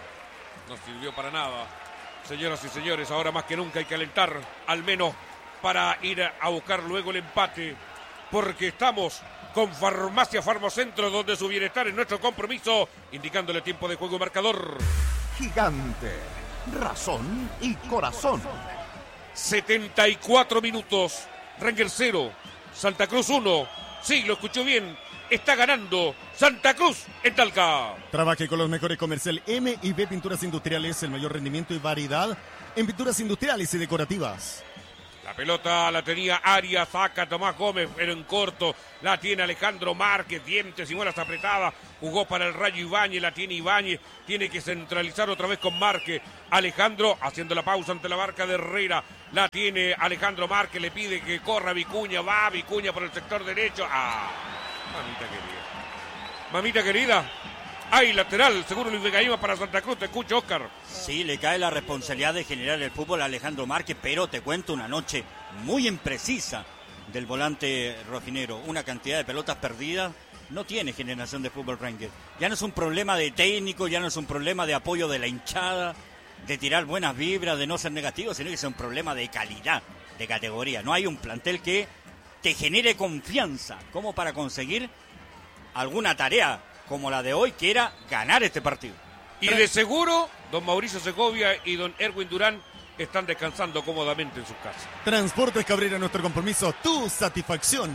No sirvió para nada. Señoras y señores, ahora más que nunca hay que alentar, al menos para ir a buscar luego el empate, porque estamos con Farmacia Farmacentro, donde su bienestar es nuestro compromiso, indicándole tiempo de juego y marcador. Gigante, razón y corazón. setenta y cuatro minutos, Ranger cero, Santa Cruz uno. Sí, lo escuchó bien. Está ganando Santa Cruz en Talca. Trabaje con los mejores comercial M y B Pinturas Industriales, el mayor rendimiento y variedad en pinturas industriales y decorativas. La pelota la tenía Arias, saca Tomás Gómez, pero en corto. La tiene Alejandro Márquez, dientes y muelas apretadas. Jugó para el Rayo Ibáñez, la tiene Ibáñez. Tiene que centralizar otra vez con Márquez. Alejandro haciendo la pausa ante la marca de Herrera. La tiene Alejandro Márquez, le pide que corra Vicuña. Va Vicuña por el sector derecho. ¡Ah! Mamita querida. Mamita querida. Hay lateral, seguro Luis Vegaima para Santa Cruz. Te escucho, Oscar. Sí, le cae la responsabilidad de generar el fútbol a Alejandro Márquez, pero te cuento una noche muy imprecisa del volante rojinegro. Una cantidad de pelotas perdidas. No tiene generación de fútbol Ranger. Ya no es un problema de técnico, ya no es un problema de apoyo de la hinchada, de tirar buenas vibras, de no ser negativo, sino que es un problema de calidad, de categoría. No hay un plantel que te genere confianza como para conseguir alguna tarea como la de hoy, que era ganar este partido. Y de seguro, don Mauricio Segovia y don Erwin Durán están descansando cómodamente en sus casas. Transportes Cabrera, nuestro compromiso, tu satisfacción.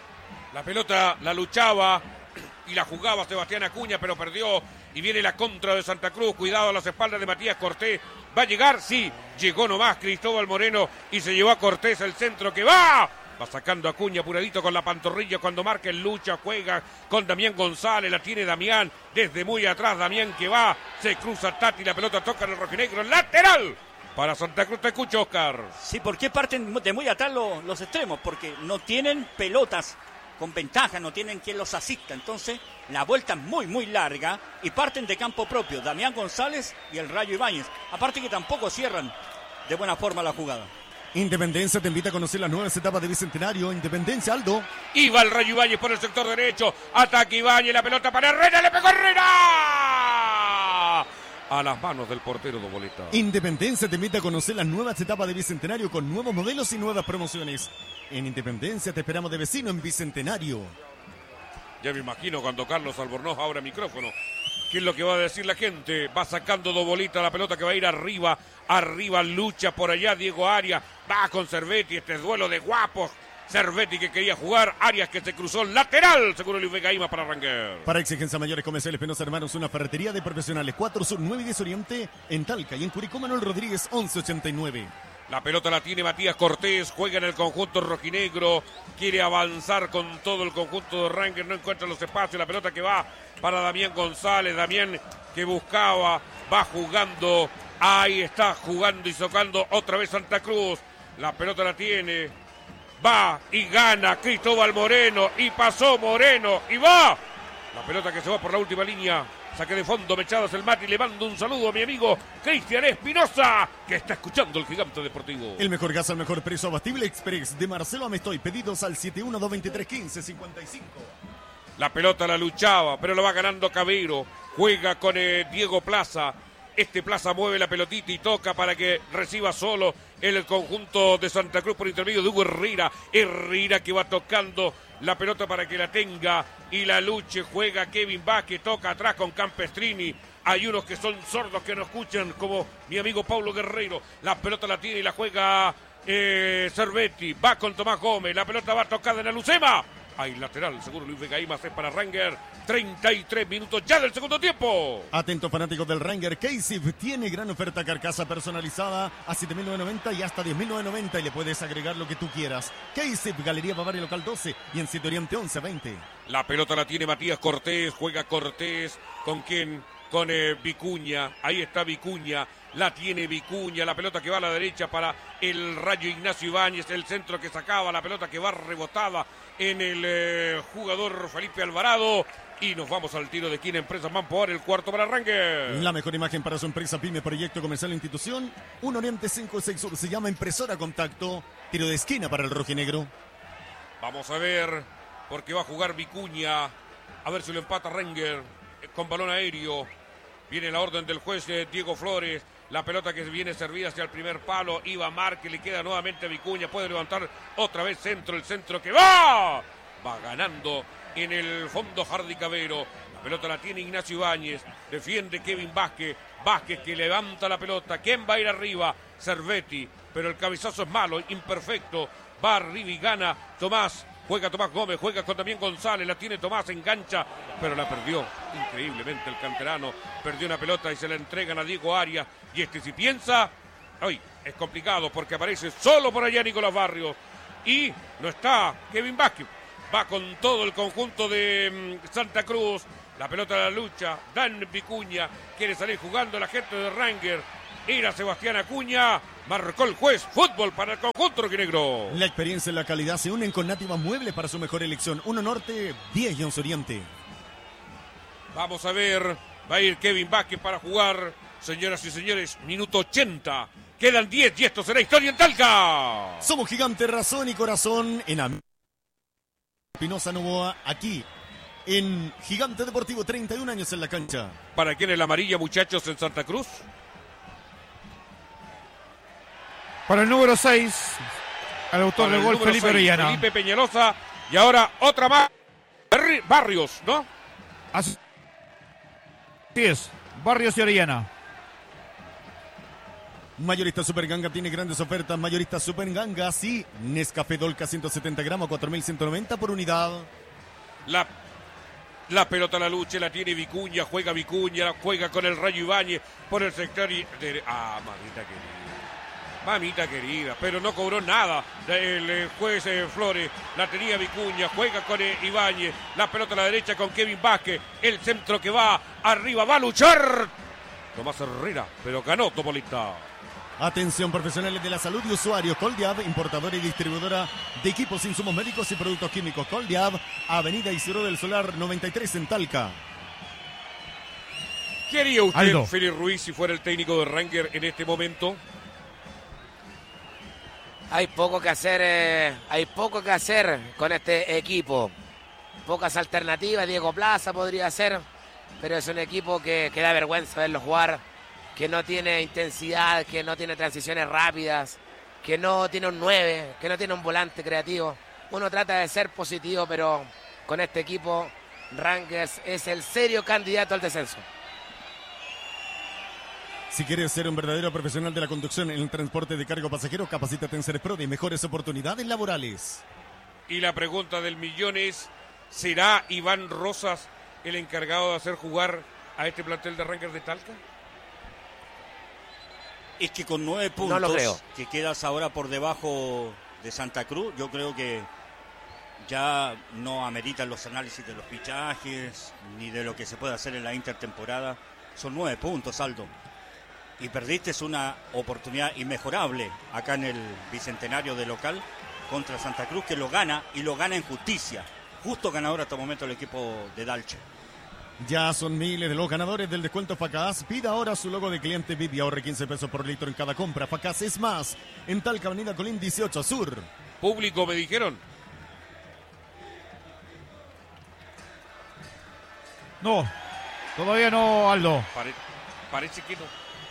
La pelota la luchaba y la jugaba Sebastián Acuña, pero perdió. Y viene la contra de Santa Cruz. Cuidado a las espaldas de Matías Cortés. ¿Va a llegar? Sí, llegó nomás Cristóbal Moreno y se llevó a Cortés el centro que va. Va sacando a Acuña apuradito con la pantorrilla cuando marca el lucha, juega con Damián González, la tiene Damián desde muy atrás, Damián que va, se cruza Tati, la pelota toca en el rojinegro, lateral para Santa Cruz. Te escucho, Oscar. Sí, ¿por qué parten de muy atrás los, los extremos? Porque no tienen pelotas con ventaja, no tienen quien los asista, entonces la vuelta es muy muy larga y parten de campo propio, Damián González y el Rayo Ibáñez, aparte que tampoco cierran de buena forma la jugada. Independencia te invita a conocer las nuevas etapas de Bicentenario. Independencia, Aldo. Iba el Rayo Ibáñez por el sector derecho. Ataque Ibáñez, la pelota para Herrera. ¡Le pegó Herrera! A las manos del portero de Boleta. Independencia te invita a conocer las nuevas etapas de Bicentenario con nuevos modelos y nuevas promociones. En Independencia te esperamos de vecino en Bicentenario. Ya me imagino cuando Carlos Albornoz abra micrófono. ¿Qué es lo que va a decir la gente? Va sacando dos bolitas la pelota que va a ir arriba. Arriba lucha por allá Diego Arias. Va con Cervetti. Este es duelo de guapos. Cervetti que quería jugar. Arias que se cruzó lateral. Seguro Luis Vegaima para Ranger. Para exigencia mayores comerciales Penosa Hermanos, una ferretería de profesionales. cuatro Sur, nueve y diez Oriente en Talca. Y en Curicó Manuel Rodríguez, once ochenta y nueve. La pelota la tiene Matías Cortés, juega en el conjunto rojinegro, quiere avanzar con todo el conjunto de Ranger, no encuentra los espacios, la pelota que va para Damián González, Damián que buscaba, va jugando, ahí está jugando y socando otra vez Santa Cruz, la pelota la tiene, va y gana Cristóbal Moreno y pasó Moreno y va, la pelota que se va por la última línea. Saque de fondo, Mechadas el mate y le mando un saludo a mi amigo Cristian Espinosa, que está escuchando el Gigante Deportivo. El mejor gas al mejor precio, Abastible Express de Marcelo Amestoy. Pedidos al siete uno dos dos tres uno cinco cinco cinco. La pelota la luchaba, pero lo va ganando Cabero. Juega con eh, Diego Plaza. Este Plaza mueve la pelotita y toca para que reciba solo el conjunto de Santa Cruz por intermedio de Hugo Herrera. Herrera que va tocando la pelota para que la tenga y la luche. Juega Kevin Vázquez, toca atrás con Campestrini. Hay unos que son sordos que no escuchan, como mi amigo Paulo Guerrero. La pelota la tiene y la juega eh, Cervetti. Va con Tomás Gómez. La pelota va tocada en la Lucema. Hay lateral, seguro Luis Vegaima es para Ranger. treinta y tres minutos ya del segundo tiempo. Atentos fanáticos del Ranger, K-Sif tiene gran oferta carcasa personalizada a siete mil novecientos noventa y hasta diez mil novecientos noventa y le puedes agregar lo que tú quieras. K-Sif, Galería Bavaria Local doce y en Sitio Oriente once veinte. La pelota la tiene Matías Cortés, juega Cortés, ¿con quién? Con eh, Vicuña, ahí está Vicuña, la tiene Vicuña, la pelota que va a la derecha para el Rayo Ignacio Ibáñez, el centro que sacaba, la pelota que va rebotada en el eh, jugador Felipe Alvarado. Y nos vamos al tiro de esquina, Empresa Manpower, el cuarto para Ranger. La mejor imagen para su empresa, pyme, proyecto comercial o institución. Un Oriente cinco seis Sur, se llama Impresora Contacto. Tiro de esquina para el rojinegro. Vamos a ver, porque va a jugar Vicuña. A ver si lo empata Ranger con balón aéreo. Viene la orden del juez eh, Diego Flores. La pelota que viene servida hacia el primer palo. Iba Márquez, le queda nuevamente a Vicuña. Puede levantar otra vez centro, el centro que va. Va ganando en el fondo Hardy Cabero. La pelota la tiene Ignacio Ibáñez. Defiende Kevin Vázquez. Vázquez que levanta la pelota. ¿Quién va a ir arriba? Cervetti. Pero el cabezazo es malo, imperfecto. Va arriba y gana Tomás. juega Tomás Gómez, juega con también González, la tiene Tomás, engancha, pero la perdió increíblemente el canterano, perdió una pelota y se la entregan a Diego Arias, y este si piensa, hoy es complicado porque aparece solo por allá Nicolás Barrios, y no está Kevin Vázquez, va con todo el conjunto de um, Santa Cruz, la pelota de la lucha, Dan Vicuña, quiere salir jugando la gente de Ranger, era Sebastián Acuña, marcó el juez, fútbol para el conjunto rojinegro. La experiencia y la calidad se unen con Nativa Muebles para su mejor elección. Uno Norte, diez y once Oriente. Vamos a ver, va a ir Kevin Vázquez para jugar, señoras y señores, minuto ochenta. Quedan diez y esto será historia en Talca. Somos Gigante, razón y corazón en Am... Espinosa Novoa, aquí en Gigante Deportivo, treinta y un años en la cancha. ¿Para quién es la amarilla, muchachos, en Santa Cruz? Para el número seis, al autor Para del gol, Felipe seis, Orellana. Felipe Peñalosa, y ahora otra más, Barrios, ¿no? Así es, Barrios y Orellana. Mayorista Superganga tiene grandes ofertas. Mayorista Superganga, sí. Nescafé Dolca ciento setenta gramos, cuatro mil ciento noventa por unidad. La, la pelota a la lucha la tiene Vicuña, juega Vicuña, juega con el Rayo Ibáñez por el sector y de, ah, mamita querida. Mamita querida, pero no cobró nada el, el juez eh, Flores, la tenía Vicuña, juega con eh, Ibáñez, la pelota a la derecha con Kevin Vázquez, el centro que va arriba, va a luchar Tomás Herrera, pero ganó Topolita. Atención, profesionales de la salud y usuarios. Coldiab, importadora y distribuidora de equipos, insumos médicos y productos químicos. Coldiab, Avenida Isidro del Solar noventa y tres en Talca. ¿Qué haría usted, Aldo. Félix Ruiz, si fuera el técnico de Ranger en este momento? Hay poco que hacer, eh, hay poco que hacer con este equipo. Pocas alternativas, Diego Plaza podría ser, pero es un equipo que, que da vergüenza verlo jugar, que no tiene intensidad, que no tiene transiciones rápidas, que no tiene un nueve, que no tiene un volante creativo. Uno trata de ser positivo, pero con este equipo Rangers es el serio candidato al descenso. Si quieres ser un verdadero profesional de la conducción en el transporte de cargo pasajero, capacítate en Serpro de mejores oportunidades laborales. Y la pregunta del millón es, ¿será Iván Rosas el encargado de hacer jugar a este plantel de Rangers de Talca? Es que con nueve No puntos, lo creo. que quedas ahora por debajo de Santa Cruz, yo creo que ya no ameritan los análisis de los fichajes, ni de lo que se puede hacer en la intertemporada. Son nueve puntos, Aldo. Y perdiste una oportunidad inmejorable acá en el Bicentenario de local contra Santa Cruz, que lo gana y lo gana en justicia. Justo ganador hasta el momento el equipo de Dalche. Ya son miles de los ganadores del descuento Facaz. Pida ahora su logo de cliente V I P y ahorre quince pesos por litro en cada compra. Facaz es más. En Talca, Avenida Colín dieciocho Sur. Público, me dijeron. No, todavía no, Aldo. Pare- parece que no.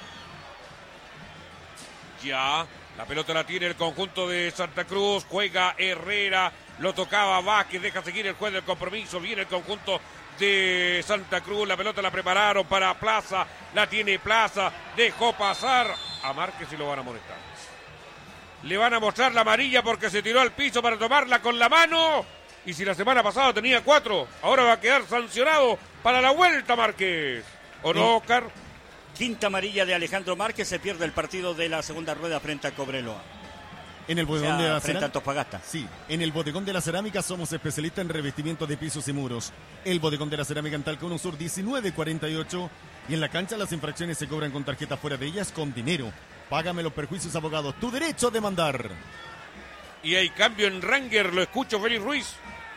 Ya, la pelota la tiene el conjunto de Santa Cruz, juega Herrera, lo tocaba Vázquez, deja seguir el juez del compromiso, viene el conjunto de Santa Cruz, la pelota la prepararon para Plaza, la tiene Plaza, dejó pasar a Márquez y lo van a molestar. Le van a mostrar la amarilla porque se tiró al piso para tomarla con la mano, y si la semana pasada tenía cuatro, ahora va a quedar sancionado para la vuelta Márquez. ¿O no, Oscar? Quinta amarilla de Alejandro Márquez, se pierde el partido de la segunda rueda frente a Cobreloa. En el O bodegón sea, de la frente a cerámica. Antofagasta. Sí, en el bodegón de la cerámica somos especialistas en revestimiento de pisos y muros. El bodegón de la cerámica en Talca uno Sur diecinueve cuarenta y ocho. Y en la cancha las infracciones se cobran con tarjeta, fuera de ellas con dinero. Págame los perjuicios, abogado. Tu derecho a demandar. Y hay cambio en Ranger, lo escucho, Félix Ruiz.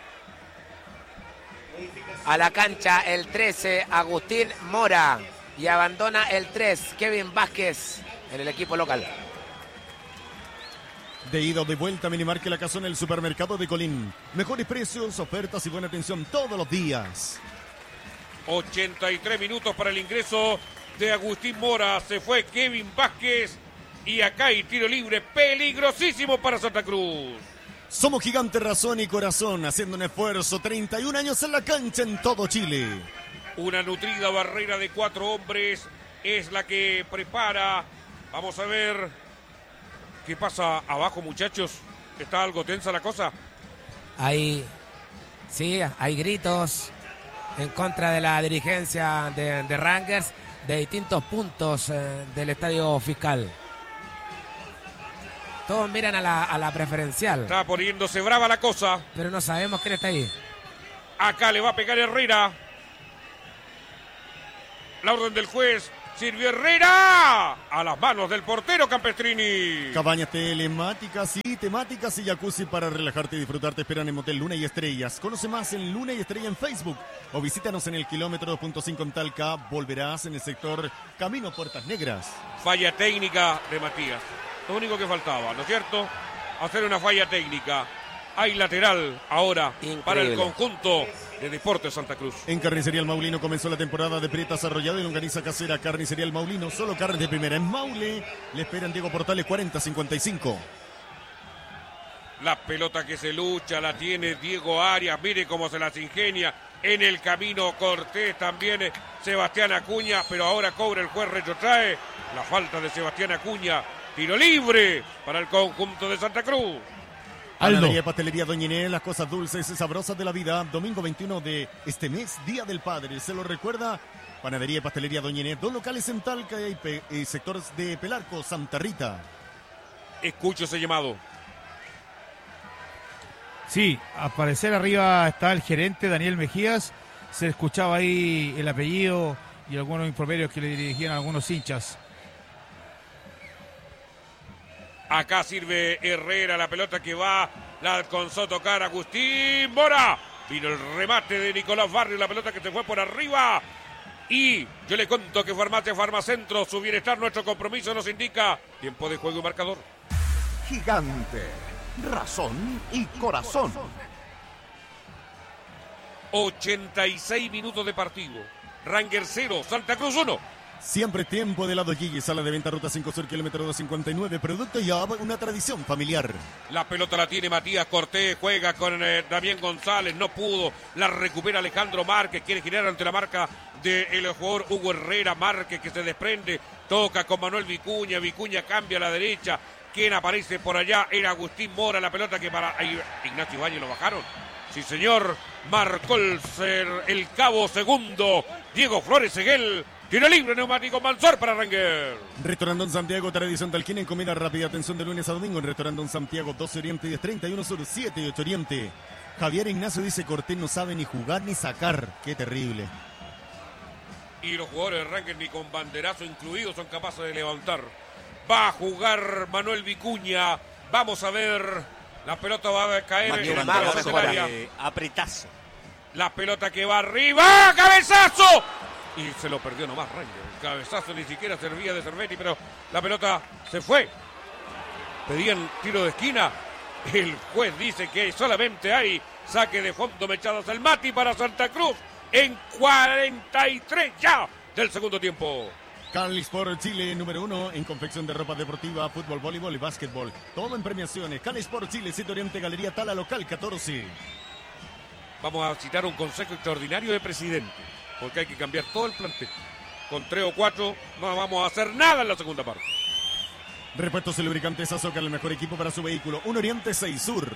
A la cancha el trece, Agustín Mora. Y abandona el tres, Kevin Vázquez, en el equipo local. De ida o de vuelta, Minimarque La Casona, el supermercado de Colín. Mejores precios, ofertas y buena atención todos los días. ochenta y tres minutos para el ingreso de Agustín Mora. Se fue Kevin Vázquez. Y acá hay tiro libre peligrosísimo para Santa Cruz. Somos Gigante, razón y corazón, haciendo un esfuerzo. treinta y un años en la cancha en todo Chile. Una nutrida barrera de cuatro hombres es la que prepara. Vamos a ver qué pasa abajo, muchachos. ¿Está algo tensa la cosa? Hay, sí, hay gritos en contra de la dirigencia de, de Rangers de distintos puntos eh, del estadio fiscal. Todos miran a la, a la preferencial. Está poniéndose brava la cosa. Pero no sabemos quién está ahí. Acá le va a pegar Herrera. La orden del juez. Sirvió Herrera a las manos del portero Campestrini. Cabañas telemáticas y temáticas y jacuzzi para relajarte y disfrutar te esperan en Motel Luna y Estrellas. Conoce más en Luna y Estrella en Facebook o visítanos en el kilómetro dos punto cinco en Talca. Volverás en el sector Camino Puertas Negras. Falla técnica de Matías. Lo único que faltaba, ¿no es cierto? Hacer una falla técnica. Hay lateral ahora Increíble. Para el conjunto de Deportes Santa Cruz. En Carnicería El Maulino comenzó la temporada de prietas arrollado y longaniza casera. Carnicería El Maulino, solo carne de primera. En Maule le esperan Diego Portales cuarenta cincuenta y cinco. La pelota que se lucha la tiene Diego Arias. Mire cómo se las ingenia en el camino Cortés. También Sebastián Acuña, pero ahora cobra el juez retrotrae. La falta de Sebastián Acuña. Tiro libre para el conjunto de Santa Cruz. Panadería y Pastelería Doña Inés, las cosas dulces y sabrosas de la vida. Domingo veintiuno de este mes, Día del Padre. Se lo recuerda, Panadería y Pastelería Doña Inés, dos locales en Talca y, Pe y sectores de Pelarco, Santa Rita. Escucho ese llamado. Sí, al parecer arriba está el gerente Daniel Mejías. Se escuchaba ahí el apellido y algunos improperios que le dirigían a algunos hinchas. Acá sirve Herrera, la pelota que va, la alcanzó a tocar Agustín Mora. Vino el remate de Nicolás Barrio, la pelota que se fue por arriba. Y yo le cuento que Farmacia Farmacentro, su bienestar, nuestro compromiso nos indica tiempo de juego y marcador. Gigante, razón y corazón. ochenta y seis minutos de partido. Rangers cero, Santa Cruz uno. Siempre tiempo de helado Gigi, sala de venta Ruta cinco Sur, kilómetro doscientos cincuenta y nueve, producto y una tradición familiar. La pelota la tiene Matías Cortés, juega con eh, Damián González, no pudo, la recupera Alejandro Márquez, quiere girar ante la marca del jugador Hugo Herrera. Márquez que se desprende, toca con Manuel Vicuña, Vicuña cambia a la derecha, quien aparece por allá era Agustín Mora, la pelota que para ahí, Ignacio Valle lo bajaron. Sí señor, marcó el, el cabo segundo, Diego Flores Seguel. Tiro libre, neumático Mansor para Rangers. Restaurante Don Santiago, tradición talquina en comida rápida. Atención de lunes a domingo en Restaurante Don Santiago, doce Oriente, diez treinta y uno Sur, siete y ocho Oriente. Javier Ignacio dice: Cortés no sabe ni jugar ni sacar. Qué terrible. Y los jugadores de Rangers ni con banderazo incluido son capaces de levantar. Va a jugar Manuel Vicuña. Vamos a ver. La pelota va a caer en el área. Apretazo. La pelota que va arriba. ¡Cabezazo! Y se lo perdió nomás Rangers. El cabezazo ni siquiera servía de Cervetti, pero la pelota se fue. Pedían tiro de esquina. El juez dice que solamente hay saque de fondo mechadas al Mati para Santa Cruz en cuarenta y tres ya del segundo tiempo. Carl Sport Chile, número uno en confección de ropa deportiva, fútbol, voleibol y básquetbol. Todo en premiaciones. Carl Sport Chile, siete Oriente, Galería Tala, local catorce. Vamos a citar un consejo extraordinario de presidente, porque hay que cambiar todo el plantel. Con tres o cuatro no vamos a hacer nada en la segunda parte. Repuestos y lubricantes Azócar, el mejor equipo para su vehículo. Un Oriente, seis Sur.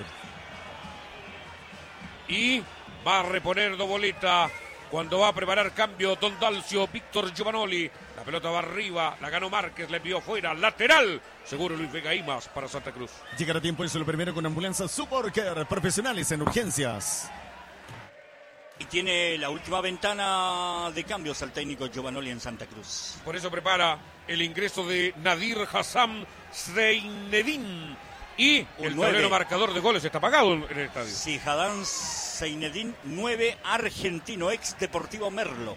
Y va a reponer Doboleta cuando va a preparar cambio Don Dalcio, Víctor Giovanoli. La pelota va arriba, la ganó Márquez, le envió fuera, lateral. Seguro Luis Vega Imas para Santa Cruz. Llegará a tiempo eso lo primero con ambulancia Supercare, profesionales en urgencias. Y tiene la última ventana de cambios al técnico Giovanoli en Santa Cruz. Por eso prepara el ingreso de Nadir Hassam Zeinedin. Y el tablero marcador de goles está apagado en el estadio. Sí, Hassam Zeinedin, nueve, argentino, ex Deportivo Merlo.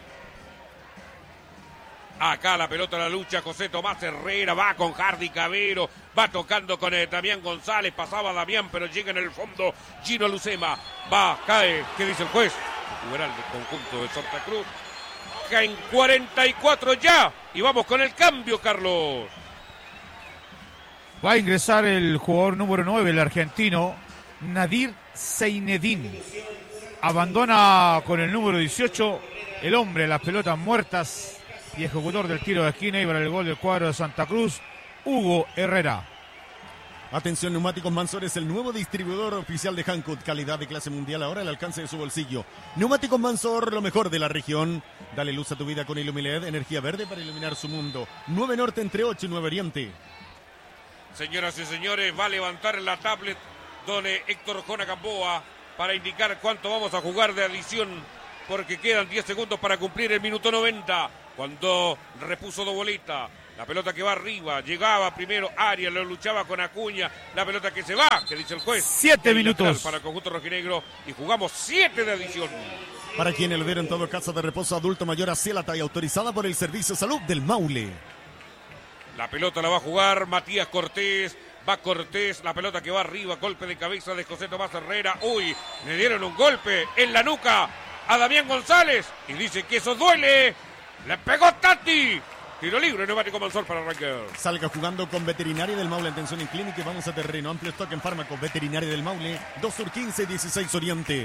Acá la pelota, la lucha, José Tomás Herrera, va con Hardy Cabero, va tocando con eh, Damián González, pasaba Damián, pero llega en el fondo Gino Lucema, va, cae, ¿qué dice el juez? Jugará del conjunto de Santa Cruz, cae en cuarenta y cuatro ya, y vamos con el cambio, Carlos. Va a ingresar el jugador número nueve, el argentino, Nadir Zeinedin. Abandona con el número dieciocho, el hombre, las pelotas muertas y ejecutor del tiro de esquina y para el gol del cuadro de Santa Cruz, Hugo Herrera. Atención, Neumáticos Mansor es el nuevo distribuidor oficial de Hankook. Calidad de clase mundial ahora al alcance de su bolsillo. Neumáticos Mansor, lo mejor de la región. Dale luz a tu vida con Ilumiled, energía verde para iluminar su mundo. nueve Norte entre ocho y nueve Oriente. Señoras y señores, va a levantar la tablet don Héctor Jona Gamboa para indicar cuánto vamos a jugar de adición, porque quedan diez segundos para cumplir el minuto noventa. Cuando repuso Doboleta, la pelota que va arriba, llegaba primero Arias, lo luchaba con Acuña, la pelota que se va, que dice el juez. Siete minutos para el conjunto rojinegro y jugamos siete de adición. Para quien el ver en todo casa de reposo adulto mayor a Cielata y autorizada por el Servicio de Salud del Maule. La pelota la va a jugar Matías Cortés. Va Cortés, la pelota que va arriba, golpe de cabeza de José Tomás Herrera. Uy, le dieron un golpe en la nuca a Damián González y dice que eso duele. Le pegó Tati. Tiro libre, Neumático Mansor para Rangers. Salga jugando con Veterinaria del Maule, atención en clínica y vamos a terreno. Amplio stock en fármacos, Veterinaria del Maule, dos Sur quince, dieciséis Oriente.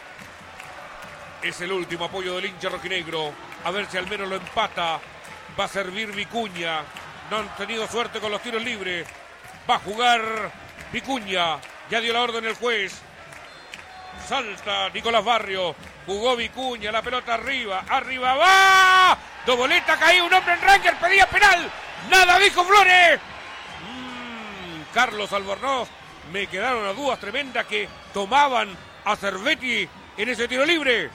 Es el último apoyo del hincha rojinegro. A ver si al menos lo empata. Va a servir Vicuña. No han tenido suerte con los tiros libres. Va a jugar Vicuña. Ya dio la orden el juez. Salta Nicolás Barrio. Jugó Vicuña. La pelota arriba. Arriba va. Doboleta caía un hombre en Rangers. Pedía penal. Nada dijo Flores. Mm, Carlos Albornoz. Me quedaron las dudas tremendas que tomaban a Cervetti en ese tiro libre.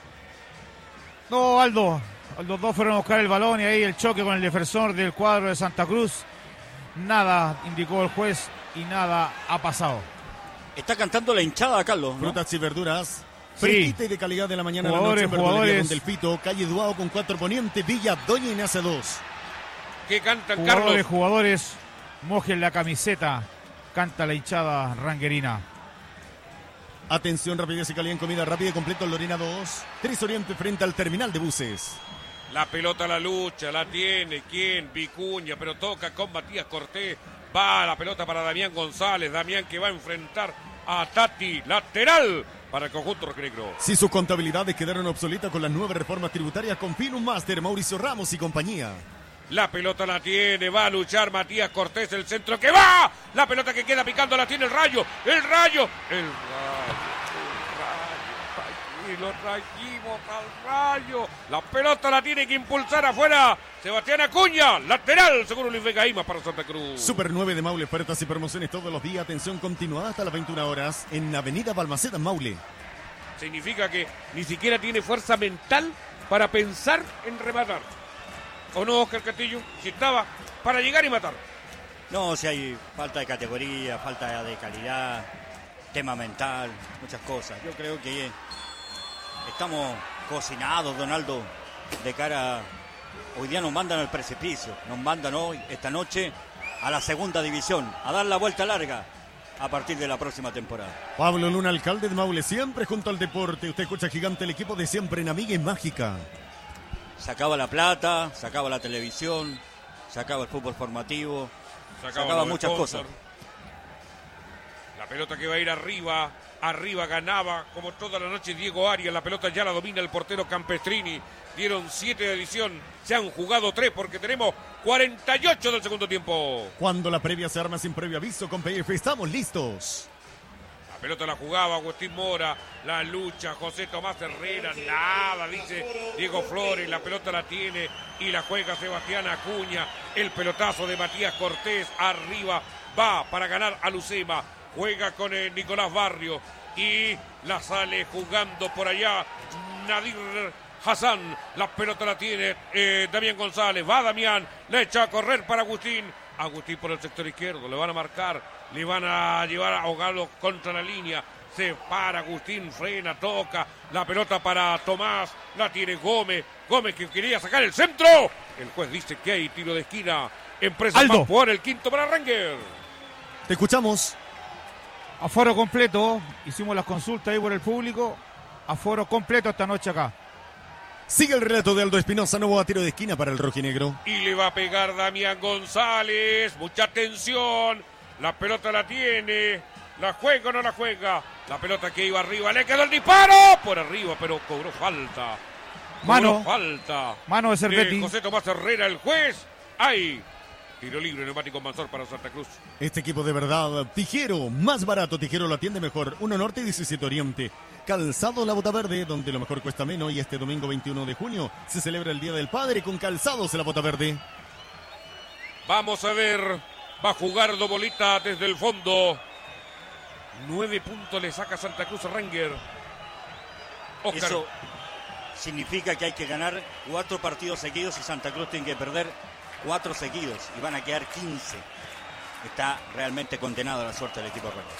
No, Aldo. Los dos fueron a buscar el balón y ahí el choque con el defensor del cuadro de Santa Cruz. Nada indicó el juez y nada ha pasado. Está cantando la hinchada, Carlos, ¿no? Frutas y verduras. Sí. Fresquita y de calidad de la mañana Jugadores, a la noche. jugadores. Don Delfito, calle Duao con cuatro Poniente, Villa Doña Ignacia dos. ¿Qué cantan, Jugadores, Carlos? jugadores, mojen la camiseta. Canta la hinchada ranguerina. Atención, rapidez y calidad en comida rápida y completo. Lorena dos. tres Oriente frente al terminal de buses. La pelota la lucha, la tiene, ¿quién? Vicuña, pero toca con Matías Cortés. Va la pelota para Damián González. Damián que va a enfrentar a Tati. Lateral para el conjunto rojinegro. Si sus contabilidades quedaron obsoletas con las nuevas reformas tributarias, confíe en un máster, Mauricio Ramos y compañía. La pelota la tiene, va a luchar Matías Cortés, el centro que va. La pelota que queda picando la tiene el Rayo. El Rayo. El Rayo. Y lo trajimos al Rayo. La pelota la tiene que impulsar afuera Sebastián Acuña. Lateral, seguro Luis Vega Ima para Santa Cruz. Super nueve de Maule, ofertas y promociones todos los días. Atención continuada hasta las veintiuna horas en Avenida Balmaceda, Maule. Significa que ni siquiera tiene fuerza mental para pensar en rematar. ¿O no, Oscar Castillo? Si estaba para llegar y matar. No, si hay falta de categoría, falta de calidad, tema mental, muchas cosas. Yo creo que estamos cocinados, Donaldo, de cara. Hoy día nos mandan al precipicio, nos mandan hoy, esta noche, a la segunda división, a dar la vuelta larga a partir de la próxima temporada. Pablo Luna, alcalde de Maule, siempre junto al deporte. Usted escucha Gigante, el equipo de siempre en Amiga y Mágica. Se acaba la plata, se acaba la televisión, se acaba el fútbol formativo, se acaba muchas cosas. La pelota que va a ir arriba, arriba ganaba como toda la noche Diego Arias. La pelota ya la domina el portero Campestrini. Dieron siete de adición, se han jugado tres porque tenemos cuarenta y ocho del segundo tiempo. Cuando la previa se arma sin previo aviso con P F, estamos listos. La pelota la jugaba Agustín Mora, la lucha José Tomás Herrera, nada, dice Diego Flores, la pelota la tiene y la juega Sebastián Acuña, el pelotazo de Matías Cortés, arriba, va para ganar a Lucema, juega con el Nicolás Barrio y la sale jugando por allá Nadir Hassan, la pelota la tiene eh, Damián González, va Damián, le echa a correr para Agustín, Agustín por el sector izquierdo, le van a marcar. Le van a llevar a ahogarlo contra la línea. Se para Agustín, frena, toca. La pelota para Tomás. La tiene Gómez. Gómez que quería sacar el centro. El juez dice que hay tiro de esquina. Empresa Aldo. Papuar, el quinto para Ranger. Te escuchamos. Aforo completo. Hicimos las consultas ahí por el público. Aforo completo esta noche acá. Sigue el relato de Aldo Espinosa, nuevo a tiro de esquina para el rojinegro. Y le va a pegar Damián González. Mucha atención. La pelota la tiene, la juega o no la juega. La pelota que iba arriba, le quedó el disparo. Por arriba, pero cobró falta. Cobró Mano. falta. Mano de Cervetti. De José Tomás Herrera, el juez. Hay Tiro libre, neumático Mansor para Santa Cruz. Este equipo de verdad, Tijero, más barato, Tijero lo atiende mejor. uno Norte, diecisiete Oriente. Calzado La Bota Verde, donde lo mejor cuesta menos. Y este domingo veintiuno de junio se celebra el Día del Padre con Calzados La Bota Verde. Vamos a ver, va a jugar Dobolita desde el fondo. Nueve puntos le saca Santa Cruz a Ranger. Oscar. Eso significa que hay que ganar cuatro partidos seguidos y Santa Cruz tiene que perder cuatro seguidos y van a quedar quince. Está realmente condenado a la suerte del equipo Ranger.